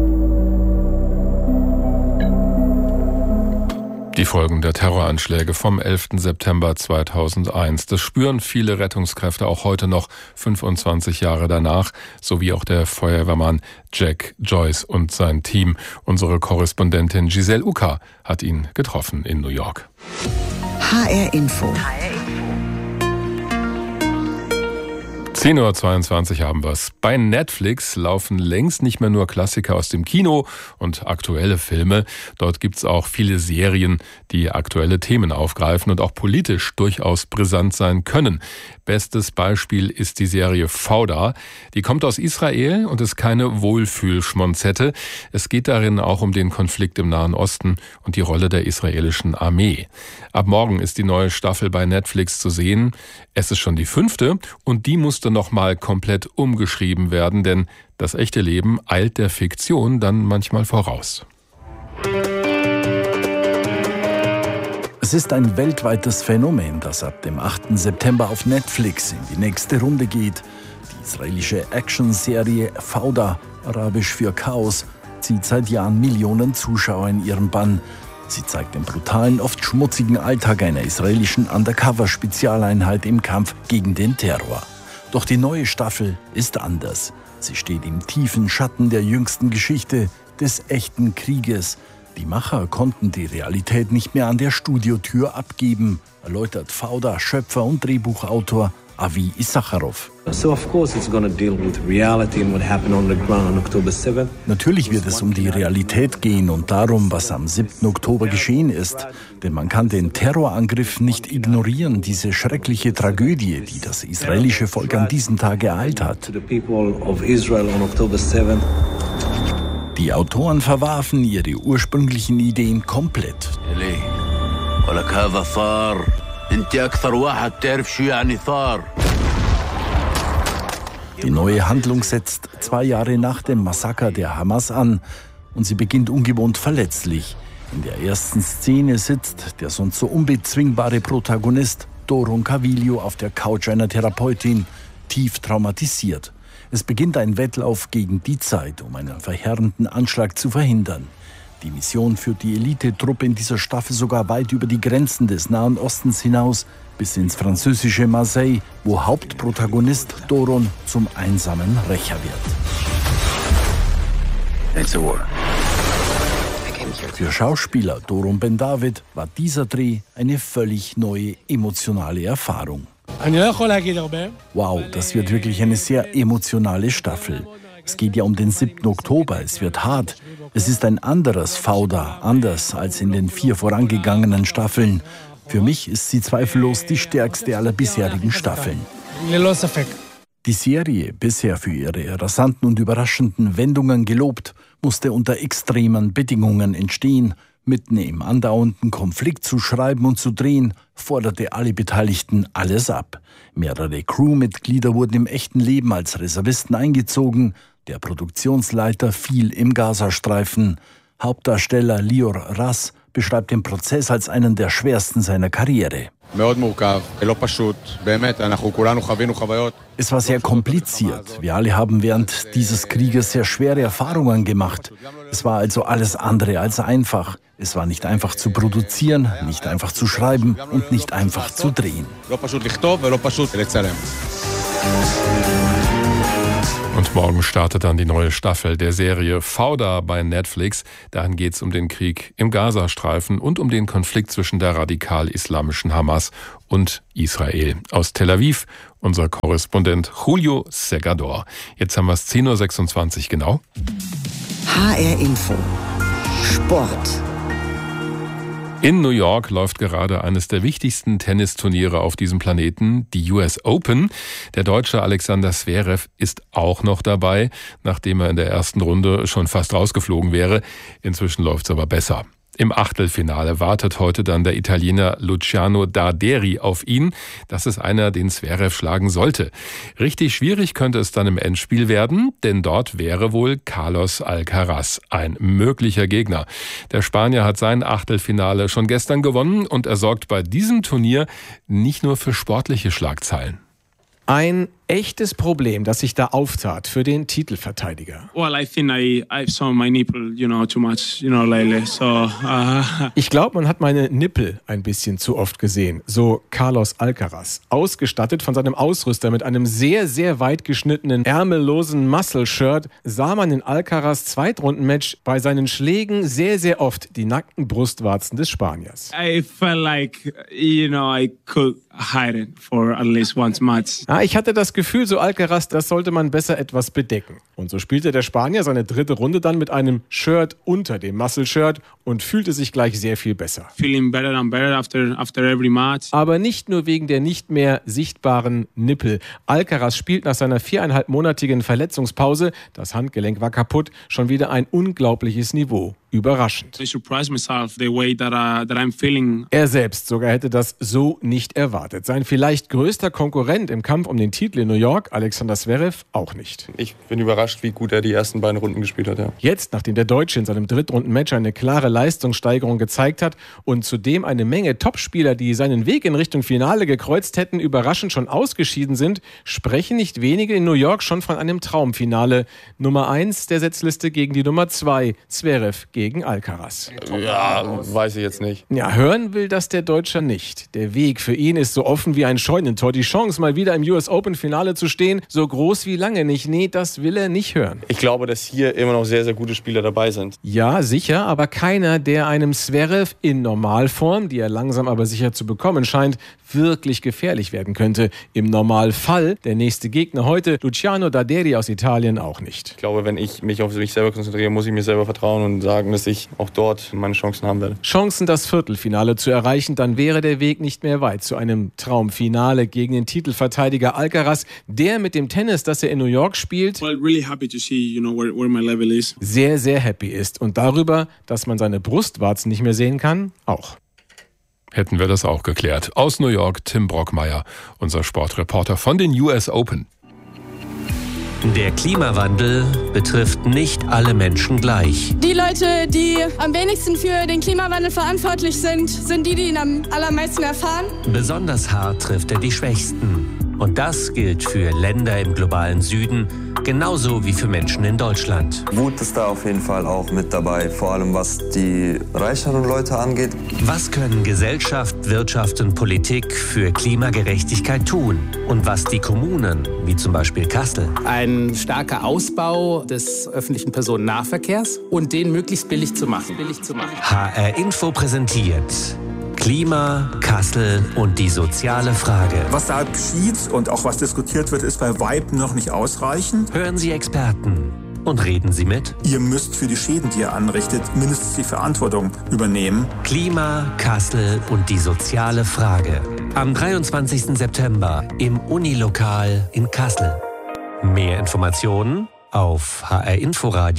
Die Folgen der Terroranschläge vom 11. September 2001. Das spüren viele Rettungskräfte auch heute noch, 25 Jahre danach, sowie auch der Feuerwehrmann Jack Joyce und sein Team. Unsere Korrespondentin Giselle Uka hat ihn getroffen in New York. HR Info. 10:22 Uhr haben wir's. Bei Netflix laufen längst nicht mehr nur Klassiker aus dem Kino und aktuelle Filme. Dort gibt's auch viele Serien, die aktuelle Themen aufgreifen und auch politisch durchaus brisant sein können. Bestes Beispiel ist die Serie Fauda. Die kommt aus Israel und ist keine Wohlfühlschmonzette. Es geht darin auch um den Konflikt im Nahen Osten und die Rolle der israelischen Armee. Ab morgen ist die neue Staffel bei Netflix zu sehen. Es ist schon die 5. und die musste nochmal komplett umgeschrieben werden, denn das echte Leben eilt der Fiktion dann manchmal voraus. Es ist ein weltweites Phänomen, das ab dem 8. September auf Netflix in die nächste Runde geht. Die israelische Actionserie Fauda, arabisch für Chaos, zieht seit Jahren Millionen Zuschauer in ihren Bann. Sie zeigt den brutalen, oft schmutzigen Alltag einer israelischen Undercover-Spezialeinheit im Kampf gegen den Terror. Doch die neue Staffel ist anders. Sie steht im tiefen Schatten der jüngsten Geschichte, des echten Krieges. Die Macher konnten die Realität nicht mehr an der Studiotür abgeben, erläutert Fauda Schöpfer und Drehbuchautor Avi Issacharov. Natürlich wird es um die Realität gehen und darum, was am 7. Oktober geschehen ist. Denn man kann den Terrorangriff nicht ignorieren, diese schreckliche Tragödie, die das israelische Volk an diesem Tag ereilt hat. Die Autoren verwarfen ihre ursprünglichen Ideen komplett. Die neue Handlung setzt 2 Jahre nach dem Massaker der Hamas an und sie beginnt ungewohnt verletzlich. In der ersten Szene sitzt der sonst so unbezwingbare Protagonist Doron Cavillo auf der Couch einer Therapeutin, tief traumatisiert. Es beginnt ein Wettlauf gegen die Zeit, um einen verheerenden Anschlag zu verhindern. Die Mission führt die Elitetruppe in dieser Staffel sogar weit über die Grenzen des Nahen Ostens hinaus, bis ins französische Marseille, wo Hauptprotagonist Doron zum einsamen Rächer wird. Für Schauspieler Doron Ben-David war dieser Dreh eine völlig neue emotionale Erfahrung. Wow, das wird wirklich eine sehr emotionale Staffel. Es geht ja um den 7. Oktober, es wird hart. Es ist ein anderes Fauda, anders als in den 4 vorangegangenen Staffeln. Für mich ist sie zweifellos die stärkste aller bisherigen Staffeln. Die Serie, bisher für ihre rasanten und überraschenden Wendungen gelobt, musste unter extremen Bedingungen entstehen. Mitten im andauernden Konflikt zu schreiben und zu drehen, forderte alle Beteiligten alles ab. Mehrere Crewmitglieder wurden im echten Leben als Reservisten eingezogen. Der Produktionsleiter fiel im Gazastreifen. Hauptdarsteller Lior Ras beschreibt den Prozess als einen der schwersten seiner Karriere. Es war sehr kompliziert. Wir alle haben während dieses Krieges sehr schwere Erfahrungen gemacht. Es war also alles andere als einfach. Es war nicht einfach zu produzieren, nicht einfach zu schreiben und nicht einfach zu drehen. Und morgen startet dann die neue Staffel der Serie Fauda bei Netflix. Darin geht es um den Krieg im Gazastreifen und um den Konflikt zwischen der radikal-islamischen Hamas und Israel. Aus Tel Aviv unser Korrespondent Julio Segador. Jetzt haben wir es 10.26 Uhr genau. HR Info. Sport. In New York läuft gerade eines der wichtigsten Tennisturniere auf diesem Planeten, die US Open. Der Deutsche Alexander Zverev ist auch noch dabei, nachdem er in der ersten Runde schon fast rausgeflogen wäre. Inzwischen läuft's aber besser. Im Achtelfinale wartet heute dann der Italiener Luciano Darderi auf ihn. Das ist einer, den Zverev schlagen sollte. Richtig schwierig könnte es dann im Endspiel werden, denn dort wäre wohl Carlos Alcaraz ein möglicher Gegner. Der Spanier hat sein Achtelfinale schon gestern gewonnen und er sorgt bei diesem Turnier nicht nur für sportliche Schlagzeilen. Ein echtes Problem, das sich da auftat für den Titelverteidiger. Ich glaube, man hat meine Nippel ein bisschen zu oft gesehen, so Carlos Alcaraz. Ausgestattet von seinem Ausrüster mit einem sehr, sehr weit geschnittenen, ärmellosen Muscle-Shirt, sah man in Alcaraz Zweitrundenmatch bei seinen Schlägen sehr, sehr oft die nackten Brustwarzen des Spaniers. I felt like, I could hide it for at least one match. Ich hatte das Gefühl, so Alcaraz, das sollte man besser etwas bedecken. Und so spielte der Spanier seine dritte Runde dann mit einem Shirt unter dem Muscle-Shirt und fühlte sich gleich sehr viel besser. Feeling better and better after every match. Aber nicht nur wegen der nicht mehr sichtbaren Nippel. Alcaraz spielt nach seiner 4,5-monatigen Verletzungspause, das Handgelenk war kaputt, schon wieder ein unglaubliches Niveau. Überraschend. Er selbst sogar hätte das so nicht erwartet. Sein vielleicht größter Konkurrent im Kampf um den Titel in New York, Alexander Zverev, auch nicht. Ich bin überrascht, wie gut er die ersten beiden Runden gespielt hat. Ja. Jetzt, nachdem der Deutsche in seinem Drittrundenmatch eine klare Leistungssteigerung gezeigt hat und zudem eine Menge Topspieler, die seinen Weg in Richtung Finale gekreuzt hätten, überraschend schon ausgeschieden sind, sprechen nicht wenige in New York schon von einem Traumfinale. Nummer 1 der Setzliste gegen die Nummer 2, Zverev gegen Alcaraz. Ja, weiß ich jetzt nicht. Ja, hören will das der Deutsche nicht. Der Weg für ihn ist so offen wie ein Scheunentor. Die Chance, mal wieder im US Open Finale zu stehen, so groß wie lange nicht. Nee, das will er nicht hören. Ich glaube, dass hier immer noch sehr, sehr gute Spieler dabei sind. Ja, sicher, aber keiner, der einem Zverev in Normalform, die er langsam aber sicher zu bekommen scheint, wirklich gefährlich werden könnte. Im Normalfall der nächste Gegner heute, Luciano Darderi aus Italien, auch nicht. Ich glaube, wenn ich mich auf mich selber konzentriere, muss ich mir selber vertrauen und sagen, dass ich auch dort meine Chancen haben werde. Chancen, das Viertelfinale zu erreichen, dann wäre der Weg nicht mehr weit zu einem Traumfinale gegen den Titelverteidiger Alcaraz, der mit dem Tennis, das er in New York spielt, sehr, sehr happy ist. Und darüber, dass man seine Brustwarzen nicht mehr sehen kann, auch. Hätten wir das auch geklärt. Aus New York, Tim Brockmeier, unser Sportreporter von den US Open. Der Klimawandel betrifft nicht alle Menschen gleich. Die Leute, die am wenigsten für den Klimawandel verantwortlich sind, sind die ihn am allermeisten erfahren. Besonders hart trifft er die Schwächsten. Und das gilt für Länder im globalen Süden, genauso wie für Menschen in Deutschland. Wut ist da auf jeden Fall auch mit dabei, vor allem was die reicheren Leute angeht. Was können Gesellschaft, Wirtschaft und Politik für Klimagerechtigkeit tun? Und was die Kommunen, wie zum Beispiel Kassel? Ein starker Ausbau des öffentlichen Personennahverkehrs und den möglichst billig zu machen. HR Info präsentiert Klima, Kassel und die soziale Frage. Was da geschieht und auch was diskutiert wird, ist bei Weitem noch nicht ausreichend. Hören Sie Experten und reden Sie mit. Ihr müsst für die Schäden, die ihr anrichtet, mindestens die Verantwortung übernehmen. Klima, Kassel und die soziale Frage. Am 23. September im Unilokal in Kassel. Mehr Informationen auf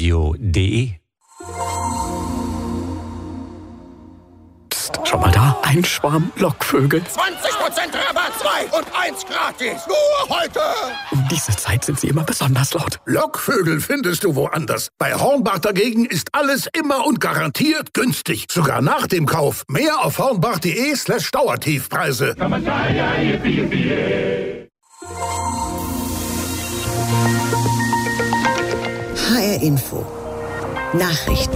hrinforadio.de. Schon mal da? Ein Schwarm Lockvögel. 20% Rabatt, 2 und 1 gratis. Nur heute. Um diese Zeit sind sie immer besonders laut. Lockvögel findest du woanders. Bei Hornbach dagegen ist alles immer und garantiert günstig. Sogar nach dem Kauf. Mehr auf hornbach.de/Dauertiefpreise. HR Info. Nachrichten.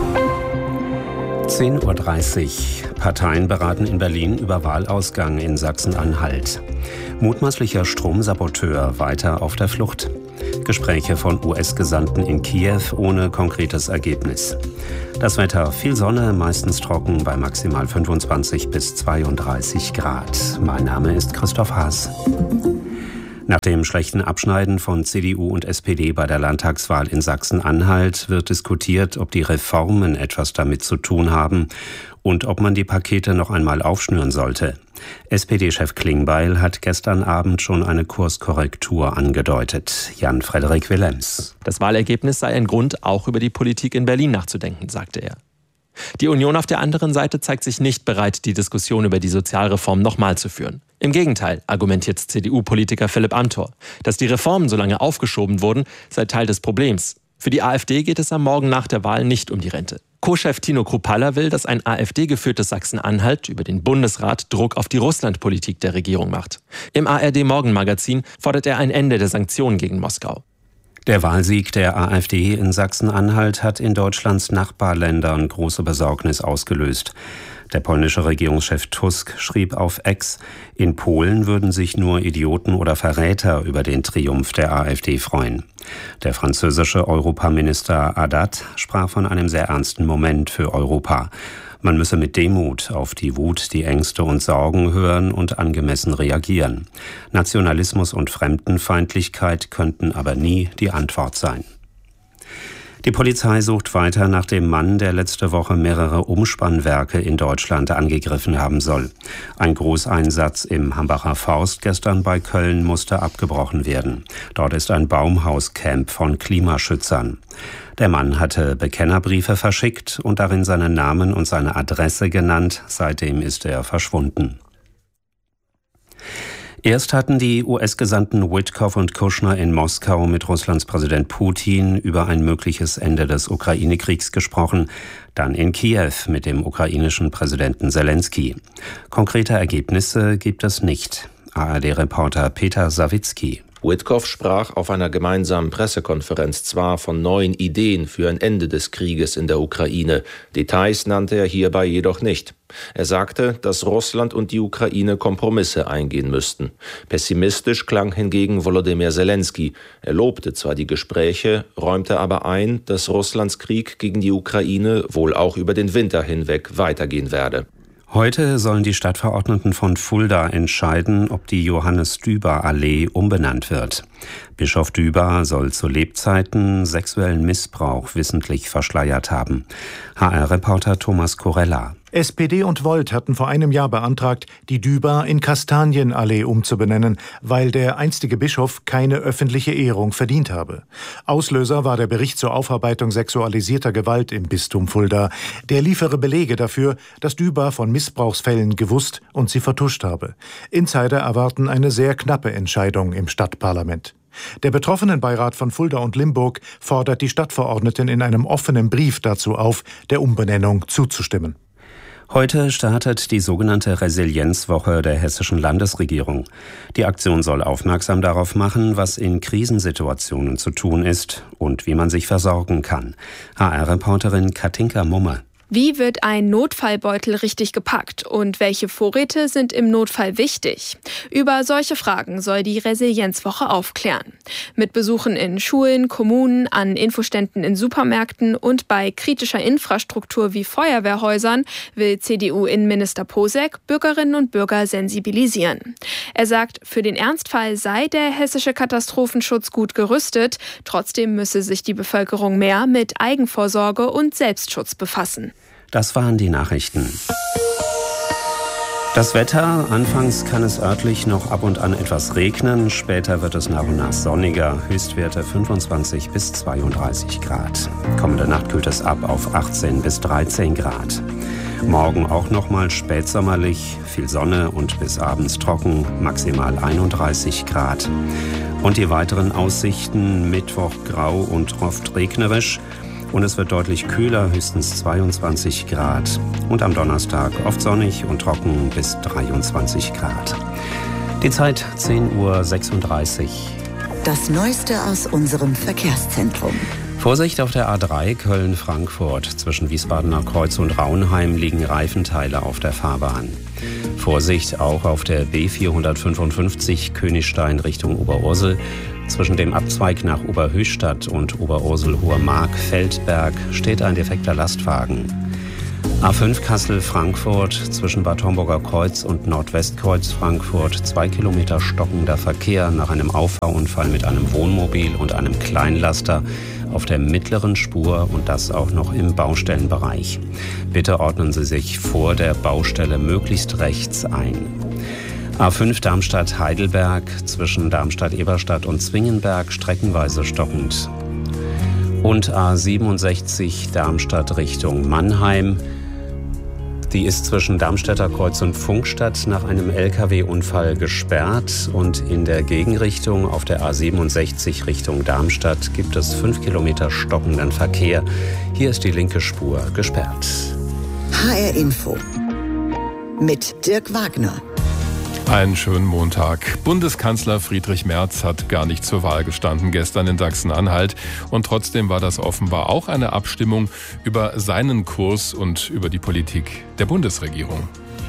10:30 Uhr. Parteien beraten in Berlin über Wahlausgang in Sachsen-Anhalt. Mutmaßlicher Stromsaboteur weiter auf der Flucht. Gespräche von US-Gesandten in Kiew ohne konkretes Ergebnis. Das Wetter: viel Sonne, meistens trocken bei maximal 25 bis 32 Grad. Mein Name ist Christoph Haas. Nach dem schlechten Abschneiden von CDU und SPD bei der Landtagswahl in Sachsen-Anhalt wird diskutiert, ob die Reformen etwas damit zu tun haben und ob man die Pakete noch einmal aufschnüren sollte. SPD-Chef Klingbeil hat gestern Abend schon eine Kurskorrektur angedeutet. Jan-Frederik Willems. Das Wahlergebnis sei ein Grund, auch über die Politik in Berlin nachzudenken, sagte er. Die Union auf der anderen Seite zeigt sich nicht bereit, die Diskussion über die Sozialreform nochmal zu führen. Im Gegenteil, argumentiert CDU-Politiker Philipp Amthor. Dass die Reformen so lange aufgeschoben wurden, sei Teil des Problems. Für die AfD geht es am Morgen nach der Wahl nicht um die Rente. Co-Chef Tino Kruppalla will, dass ein AfD-geführtes Sachsen-Anhalt über den Bundesrat Druck auf die Russlandpolitik der Regierung macht. Im ARD-Morgenmagazin fordert er ein Ende der Sanktionen gegen Moskau. Der Wahlsieg der AfD in Sachsen-Anhalt hat in Deutschlands Nachbarländern große Besorgnis ausgelöst. Der polnische Regierungschef Tusk schrieb auf X, in Polen würden sich nur Idioten oder Verräter über den Triumph der AfD freuen. Der französische Europaminister Haddad sprach von einem sehr ernsten Moment für Europa. Man müsse mit Demut auf die Wut, die Ängste und Sorgen hören und angemessen reagieren. Nationalismus und Fremdenfeindlichkeit könnten aber nie die Antwort sein. Die Polizei sucht weiter nach dem Mann, der letzte Woche mehrere Umspannwerke in Deutschland angegriffen haben soll. Ein Großeinsatz im Hambacher Forst gestern bei Köln musste abgebrochen werden. Dort ist ein Baumhauscamp von Klimaschützern. Der Mann hatte Bekennerbriefe verschickt und darin seinen Namen und seine Adresse genannt. Seitdem ist er verschwunden. Erst hatten die US-Gesandten Witkoff und Kushner in Moskau mit Russlands Präsident Putin über ein mögliches Ende des Ukraine-Kriegs gesprochen, dann in Kiew mit dem ukrainischen Präsidenten Selensky. Konkrete Ergebnisse gibt es nicht. ARD-Reporter Peter Sawicki. Witkoff sprach auf einer gemeinsamen Pressekonferenz zwar von neuen Ideen für ein Ende des Krieges in der Ukraine. Details nannte er hierbei jedoch nicht. Er sagte, dass Russland und die Ukraine Kompromisse eingehen müssten. Pessimistisch klang hingegen Volodymyr Selensky. Er lobte zwar die Gespräche, räumte aber ein, dass Russlands Krieg gegen die Ukraine wohl auch über den Winter hinweg weitergehen werde. Heute sollen die Stadtverordneten von Fulda entscheiden, ob die Johannes-Düber-Allee umbenannt wird. Bischof Düber soll zu Lebzeiten sexuellen Missbrauch wissentlich verschleiert haben. HR-Reporter Thomas Corella. SPD und Volt hatten vor einem Jahr beantragt, die Düber in Kastanienallee umzubenennen, weil der einstige Bischof keine öffentliche Ehrung verdient habe. Auslöser war der Bericht zur Aufarbeitung sexualisierter Gewalt im Bistum Fulda. Der liefere Belege dafür, dass Düber von Missbrauchsfällen gewusst und sie vertuscht habe. Insider erwarten eine sehr knappe Entscheidung im Stadtparlament. Der Betroffenenbeirat von Fulda und Limburg fordert die Stadtverordneten in einem offenen Brief dazu auf, der Umbenennung zuzustimmen. Heute startet die sogenannte Resilienzwoche der hessischen Landesregierung. Die Aktion soll aufmerksam darauf machen, was in Krisensituationen zu tun ist und wie man sich versorgen kann. HR-Reporterin Katinka Mumme. Wie wird ein Notfallbeutel richtig gepackt und welche Vorräte sind im Notfall wichtig? Über solche Fragen soll die Resilienzwoche aufklären. Mit Besuchen in Schulen, Kommunen, an Infoständen in Supermärkten und bei kritischer Infrastruktur wie Feuerwehrhäusern will CDU-Innenminister Posek Bürgerinnen und Bürger sensibilisieren. Er sagt, für den Ernstfall sei der hessische Katastrophenschutz gut gerüstet, trotzdem müsse sich die Bevölkerung mehr mit Eigenvorsorge und Selbstschutz befassen. Das waren die Nachrichten. Das Wetter: Anfangs kann es örtlich noch ab und an etwas regnen, später wird es nach und nach sonniger, Höchstwerte 25 bis 32 Grad. Kommende Nacht kühlt es ab auf 18 bis 13 Grad. Morgen auch nochmal spätsommerlich, viel Sonne und bis abends trocken, maximal 31 Grad. Und die weiteren Aussichten: Mittwoch grau und oft regnerisch. Und es wird deutlich kühler, höchstens 22 Grad. Und am Donnerstag oft sonnig und trocken bis 23 Grad. Die Zeit 10:36 Uhr. Das Neueste aus unserem Verkehrszentrum. Vorsicht auf der A3 Köln-Frankfurt. Zwischen Wiesbadener Kreuz und Raunheim liegen Reifenteile auf der Fahrbahn. Vorsicht auch auf der B455 Königstein Richtung Oberursel. Zwischen dem Abzweig nach Oberhöchstadt und Oberursel-Hohermark-Feldberg steht ein defekter Lastwagen. A5 Kassel-Frankfurt zwischen Bad Homburger Kreuz und Nordwestkreuz Frankfurt 2 Kilometer stockender Verkehr nach einem Auffahrunfall mit einem Wohnmobil und einem Kleinlaster auf der mittleren Spur und das auch noch im Baustellenbereich. Bitte ordnen Sie sich vor der Baustelle möglichst rechts ein. A5 Darmstadt-Heidelberg zwischen Darmstadt-Eberstadt und Zwingenberg streckenweise stockend. Und A67 Darmstadt Richtung Mannheim. Die ist zwischen Darmstädter Kreuz und Pfungstadt nach einem LKW-Unfall gesperrt. Und in der Gegenrichtung auf der A67 Richtung Darmstadt gibt es 5 Kilometer stockenden Verkehr. Hier ist die linke Spur gesperrt. HR Info mit Dirk Wagner. Einen schönen Montag. Bundeskanzler Friedrich Merz hat gar nicht zur Wahl gestanden gestern in Sachsen-Anhalt. Und trotzdem war das offenbar auch eine Abstimmung über seinen Kurs und über die Politik der Bundesregierung.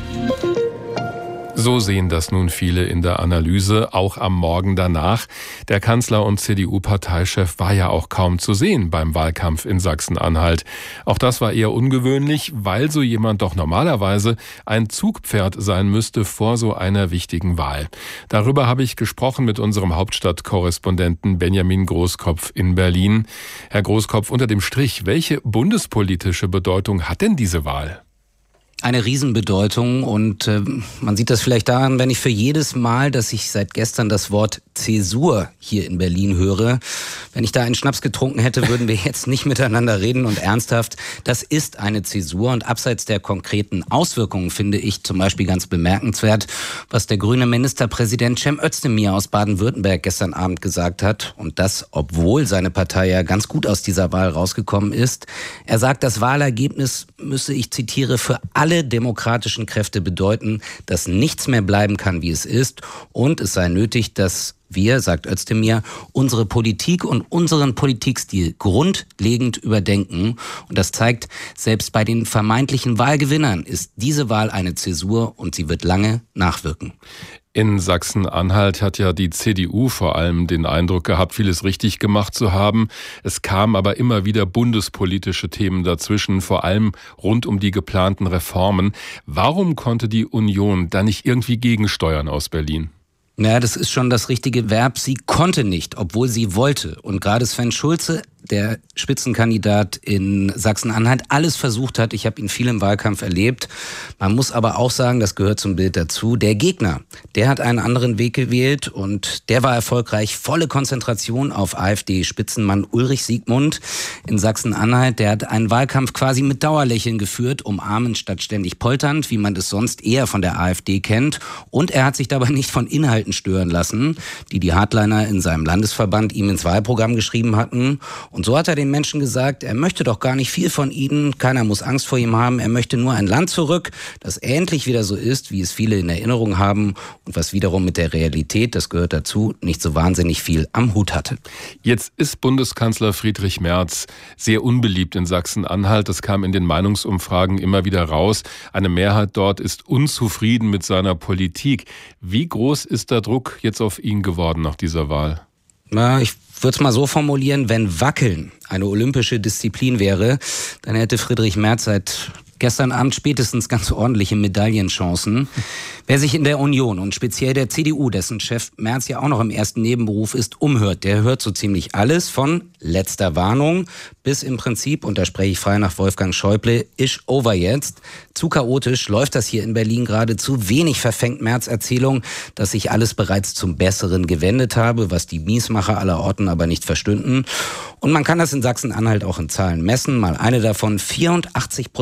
So sehen das nun viele in der Analyse, auch am Morgen danach. Der Kanzler und CDU-Parteichef war ja auch kaum zu sehen beim Wahlkampf in Sachsen-Anhalt. Auch das war eher ungewöhnlich, weil so jemand doch normalerweise ein Zugpferd sein müsste vor so einer wichtigen Wahl. Darüber habe ich gesprochen mit unserem Hauptstadtkorrespondenten Benjamin Großkopf in Berlin. Herr Großkopf, unter dem Strich, welche bundespolitische Bedeutung hat denn diese Wahl? Eine Riesenbedeutung und man sieht das vielleicht daran, wenn ich für jedes Mal, dass ich seit gestern das Wort Zäsur hier in Berlin höre, wenn ich da einen Schnaps getrunken hätte, würden wir jetzt nicht miteinander reden und ernsthaft. Das ist eine Zäsur und abseits der konkreten Auswirkungen finde ich zum Beispiel ganz bemerkenswert, was der grüne Ministerpräsident Cem Özdemir aus Baden-Württemberg gestern Abend gesagt hat und das, obwohl seine Partei ja ganz gut aus dieser Wahl rausgekommen ist. Er sagt, das Wahlergebnis müsse, ich zitiere, für alle demokratischen Kräfte bedeuten, dass nichts mehr bleiben kann, wie es ist und es sei nötig, dass wir, sagt Özdemir, unsere Politik und unseren Politikstil grundlegend überdenken. Und das zeigt, selbst bei den vermeintlichen Wahlgewinnern ist diese Wahl eine Zäsur und sie wird lange nachwirken. In Sachsen-Anhalt hat ja die CDU vor allem den Eindruck gehabt, vieles richtig gemacht zu haben. Es kamen aber immer wieder bundespolitische Themen dazwischen, vor allem rund um die geplanten Reformen. Warum konnte die Union da nicht irgendwie gegensteuern aus Berlin? Ja, das ist schon das richtige Verb. Sie konnte nicht, obwohl sie wollte. Und gerade Sven Schulze, der Spitzenkandidat in Sachsen-Anhalt, alles versucht hat. Ich habe ihn viel im Wahlkampf erlebt. Man muss aber auch sagen, das gehört zum Bild dazu. Der Gegner, der hat einen anderen Weg gewählt und der war erfolgreich. Volle Konzentration auf AfD-Spitzenmann Ulrich Siegmund in Sachsen-Anhalt. Der hat einen Wahlkampf quasi mit Dauerlächeln geführt, umarmend statt ständig polternd, wie man es sonst eher von der AfD kennt. Und er hat sich dabei nicht von Inhalten stören lassen, die Hardliner in seinem Landesverband ihm ins Wahlprogramm geschrieben hatten. Und so hat er den Menschen gesagt, er möchte doch gar nicht viel von ihnen, keiner muss Angst vor ihm haben, er möchte nur ein Land zurück, das endlich wieder so ist, wie es viele in Erinnerung haben und was wiederum mit der Realität, das gehört dazu, nicht so wahnsinnig viel am Hut hatte. Jetzt ist Bundeskanzler Friedrich Merz sehr unbeliebt in Sachsen-Anhalt, das kam in den Meinungsumfragen immer wieder raus. Eine Mehrheit dort ist unzufrieden mit seiner Politik. Wie groß ist der Druck jetzt auf ihn geworden nach dieser Wahl? Na, ich würde es mal so formulieren, wenn Wackeln eine olympische Disziplin wäre, dann hätte Friedrich Merz seit gestern Abend spätestens ganz ordentliche Medaillenchancen. Wer sich in der Union und speziell der CDU, dessen Chef Merz ja auch noch im ersten Nebenberuf ist, umhört, der hört so ziemlich alles von letzter Warnung bis im Prinzip, und da spreche ich frei nach Wolfgang Schäuble, ist over jetzt. Zu chaotisch läuft das hier in Berlin gerade, zu wenig verfängt Merz Erzählung, dass sich alles bereits zum Besseren gewendet habe, was die Miesmacher aller Orten aber nicht verstünden. Und man kann das in Sachsen-Anhalt auch in Zahlen messen. Mal eine davon: 84% der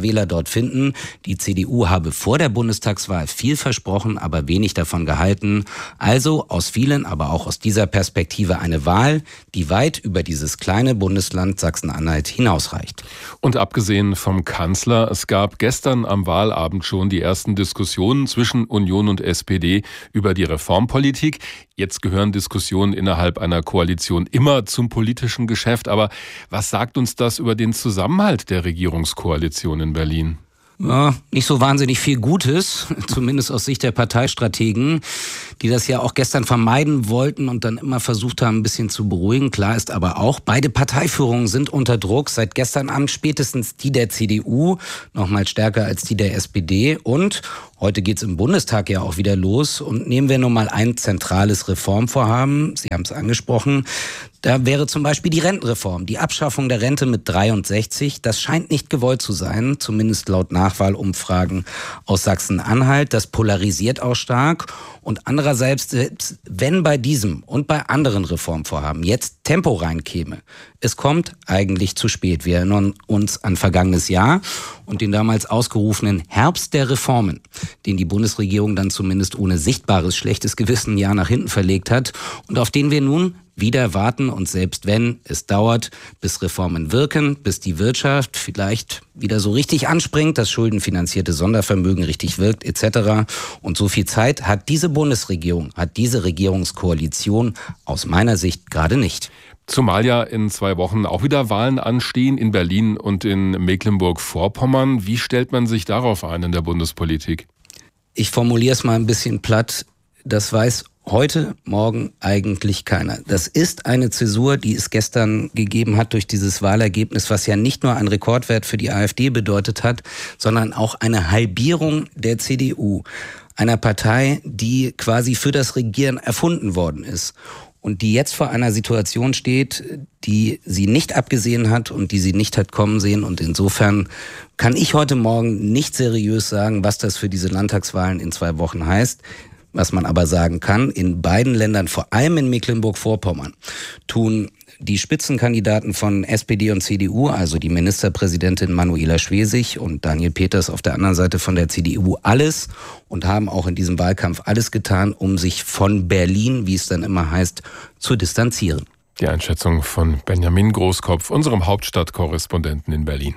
Wähler dort finden. Die CDU habe vor der Bundestagswahl viel versprochen, aber wenig davon gehalten. Also aus vielen, aber auch aus dieser Perspektive eine Wahl, die weit über dieses kleine Bundesland Sachsen-Anhalt hinausreicht. Und abgesehen vom Kanzler, es gab gestern am Wahlabend schon die ersten Diskussionen zwischen Union und SPD über die Reformpolitik. Jetzt gehören Diskussionen innerhalb einer Koalition immer zum politischen Geschäft. Aber was sagt uns das über den Zusammenhalt der Regierungskoalition in Berlin? Ja, nicht so wahnsinnig viel Gutes, zumindest aus Sicht der Parteistrategen, die das ja auch gestern vermeiden wollten und dann immer versucht haben, ein bisschen zu beruhigen. Klar ist aber auch, beide Parteiführungen sind unter Druck. Seit gestern Abend spätestens die der CDU, noch mal stärker als die der SPD. Und heute geht's im Bundestag ja auch wieder los. Und nehmen wir nun mal ein zentrales Reformvorhaben. Sie haben es angesprochen. Da wäre zum Beispiel die Rentenreform, die Abschaffung der Rente mit 63. Das scheint nicht gewollt zu sein, zumindest laut Nachwahlumfragen aus Sachsen-Anhalt. Das polarisiert auch stark. Und andererseits, selbst wenn bei diesem und bei anderen Reformvorhaben jetzt Tempo reinkäme, es kommt eigentlich zu spät. Wir erinnern uns an vergangenes Jahr und den damals ausgerufenen Herbst der Reformen, den die Bundesregierung dann zumindest ohne sichtbares schlechtes Gewissen ein Jahr nach hinten verlegt hat und auf den wir nun wieder warten. Und selbst wenn es dauert, bis Reformen wirken, bis die Wirtschaft vielleicht wieder so richtig anspringt, das schuldenfinanzierte Sondervermögen richtig wirkt etc. Und so viel Zeit hat diese Bundesregierung, hat diese Regierungskoalition aus meiner Sicht gerade nicht. Zumal ja in 2 Wochen auch wieder Wahlen anstehen in Berlin und in Mecklenburg-Vorpommern. Wie stellt man sich darauf ein in der Bundespolitik? Ich formuliere es mal ein bisschen platt. Das weiß heute, morgen eigentlich keiner. Das ist eine Zäsur, die es gestern gegeben hat durch dieses Wahlergebnis, was ja nicht nur einen Rekordwert für die AfD bedeutet hat, sondern auch eine Halbierung der CDU. Einer Partei, die quasi für das Regieren erfunden worden ist. Und die jetzt vor einer Situation steht, die sie nicht abgesehen hat und die sie nicht hat kommen sehen. Und insofern kann ich heute Morgen nicht seriös sagen, was das für diese Landtagswahlen in 2 Wochen heißt. Was man aber sagen kann, in beiden Ländern, vor allem in Mecklenburg-Vorpommern, tun die Spitzenkandidaten von SPD und CDU, also die Ministerpräsidentin Manuela Schwesig und Daniel Peters auf der anderen Seite von der CDU, alles und haben auch in diesem Wahlkampf alles getan, um sich von Berlin, wie es dann immer heißt, zu distanzieren. Die Einschätzung von Benjamin Großkopf, unserem Hauptstadtkorrespondenten in Berlin.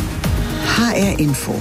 HR Info.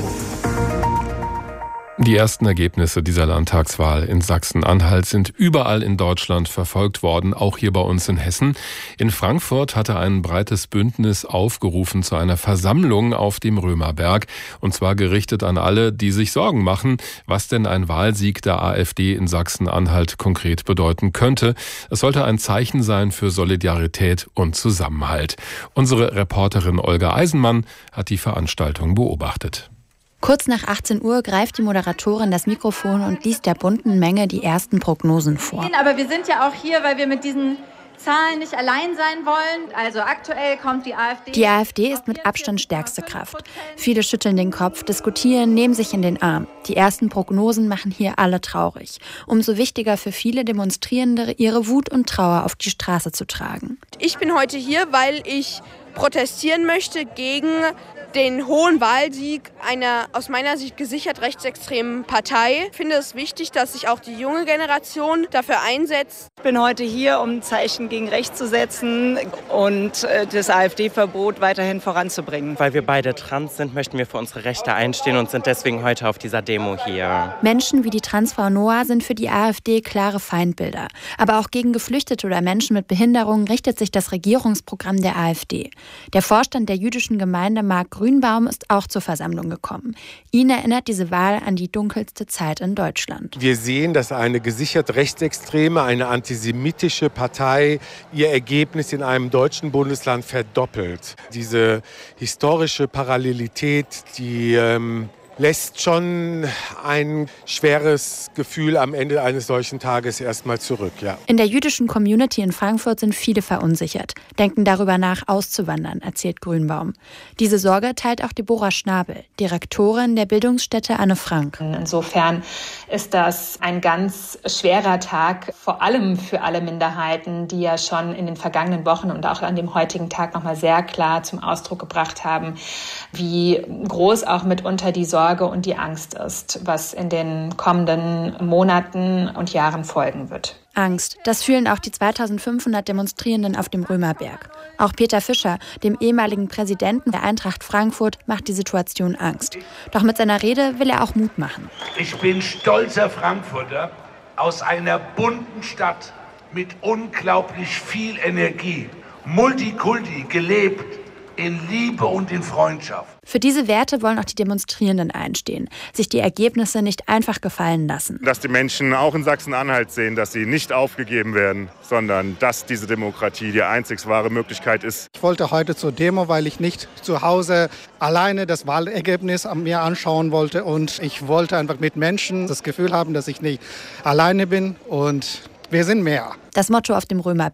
Die ersten Ergebnisse dieser Landtagswahl in Sachsen-Anhalt sind überall in Deutschland verfolgt worden, auch hier bei uns in Hessen. In Frankfurt hatte ein breites Bündnis aufgerufen zu einer Versammlung auf dem Römerberg, und zwar gerichtet an alle, die sich Sorgen machen, was denn ein Wahlsieg der AfD in Sachsen-Anhalt konkret bedeuten könnte. Es sollte ein Zeichen sein für Solidarität und Zusammenhalt. Unsere Reporterin Olga Eisenmann hat die Veranstaltung beobachtet. Kurz nach 18 Uhr greift die Moderatorin das Mikrofon und liest der bunten Menge die ersten Prognosen vor. Aber wir sind ja auch hier, weil wir mit diesen Zahlen nicht allein sein wollen. Also aktuell kommt die AfD. Die AfD ist mit Abstand stärkste Kraft. Viele schütteln den Kopf, diskutieren, nehmen sich in den Arm. Die ersten Prognosen machen hier alle traurig. Umso wichtiger für viele Demonstrierende, ihre Wut und Trauer auf die Straße zu tragen. Ich bin heute hier, weil ich protestieren möchte gegen den hohen Wahlsieg einer aus meiner Sicht gesichert rechtsextremen Partei. Ich finde es wichtig, dass sich auch die junge Generation dafür einsetzt. Ich bin heute hier, um ein Zeichen gegen rechts zu setzen und das AfD-Verbot weiterhin voranzubringen. Weil wir beide trans sind, möchten wir für unsere Rechte einstehen und sind deswegen heute auf dieser Demo hier. Menschen wie die Transfrau Noah sind für die AfD klare Feindbilder. Aber auch gegen Geflüchtete oder Menschen mit Behinderungen richtet sich das Regierungsprogramm der AfD. Der Vorstand der jüdischen Gemeinde Mark Grünbaum ist auch zur Versammlung gekommen. Ihn erinnert diese Wahl an die dunkelste Zeit in Deutschland. Wir sehen, dass eine gesichert rechtsextreme, eine antisemitische Partei ihr Ergebnis in einem deutschen Bundesland verdoppelt. Diese historische Parallelität, die lässt schon ein schweres Gefühl am Ende eines solchen Tages erstmal zurück. Ja. In der jüdischen Community in Frankfurt sind viele verunsichert, denken darüber nach, auszuwandern, erzählt Grünbaum. Diese Sorge teilt auch Deborah Schnabel, Direktorin der Bildungsstätte Anne Frank. Insofern ist das ein ganz schwerer Tag, vor allem für alle Minderheiten, die ja schon in den vergangenen Wochen und auch an dem heutigen Tag nochmal sehr klar zum Ausdruck gebracht haben, wie groß auch mitunter die Sorge und die Angst ist, was in den kommenden Monaten und Jahren folgen wird. Angst, das fühlen auch die 2500 Demonstrierenden auf dem Römerberg. Auch Peter Fischer, dem ehemaligen Präsidenten der Eintracht Frankfurt, macht die Situation Angst. Doch mit seiner Rede will er auch Mut machen. Ich bin stolzer Frankfurter aus einer bunten Stadt mit unglaublich viel Energie, Multikulti, gelebt in Liebe und in Freundschaft. Für diese Werte wollen auch die Demonstrierenden einstehen, sich die Ergebnisse nicht einfach gefallen lassen. Dass die Menschen auch in Sachsen-Anhalt sehen, dass sie nicht aufgegeben werden, sondern dass diese Demokratie die einzig wahre Möglichkeit ist. Ich wollte heute zur Demo, weil ich nicht zu Hause alleine das Wahlergebnis mir anschauen wollte. Und ich wollte einfach mit Menschen das Gefühl haben, dass ich nicht alleine bin und wir sind mehr. Das Motto auf dem Römerberg: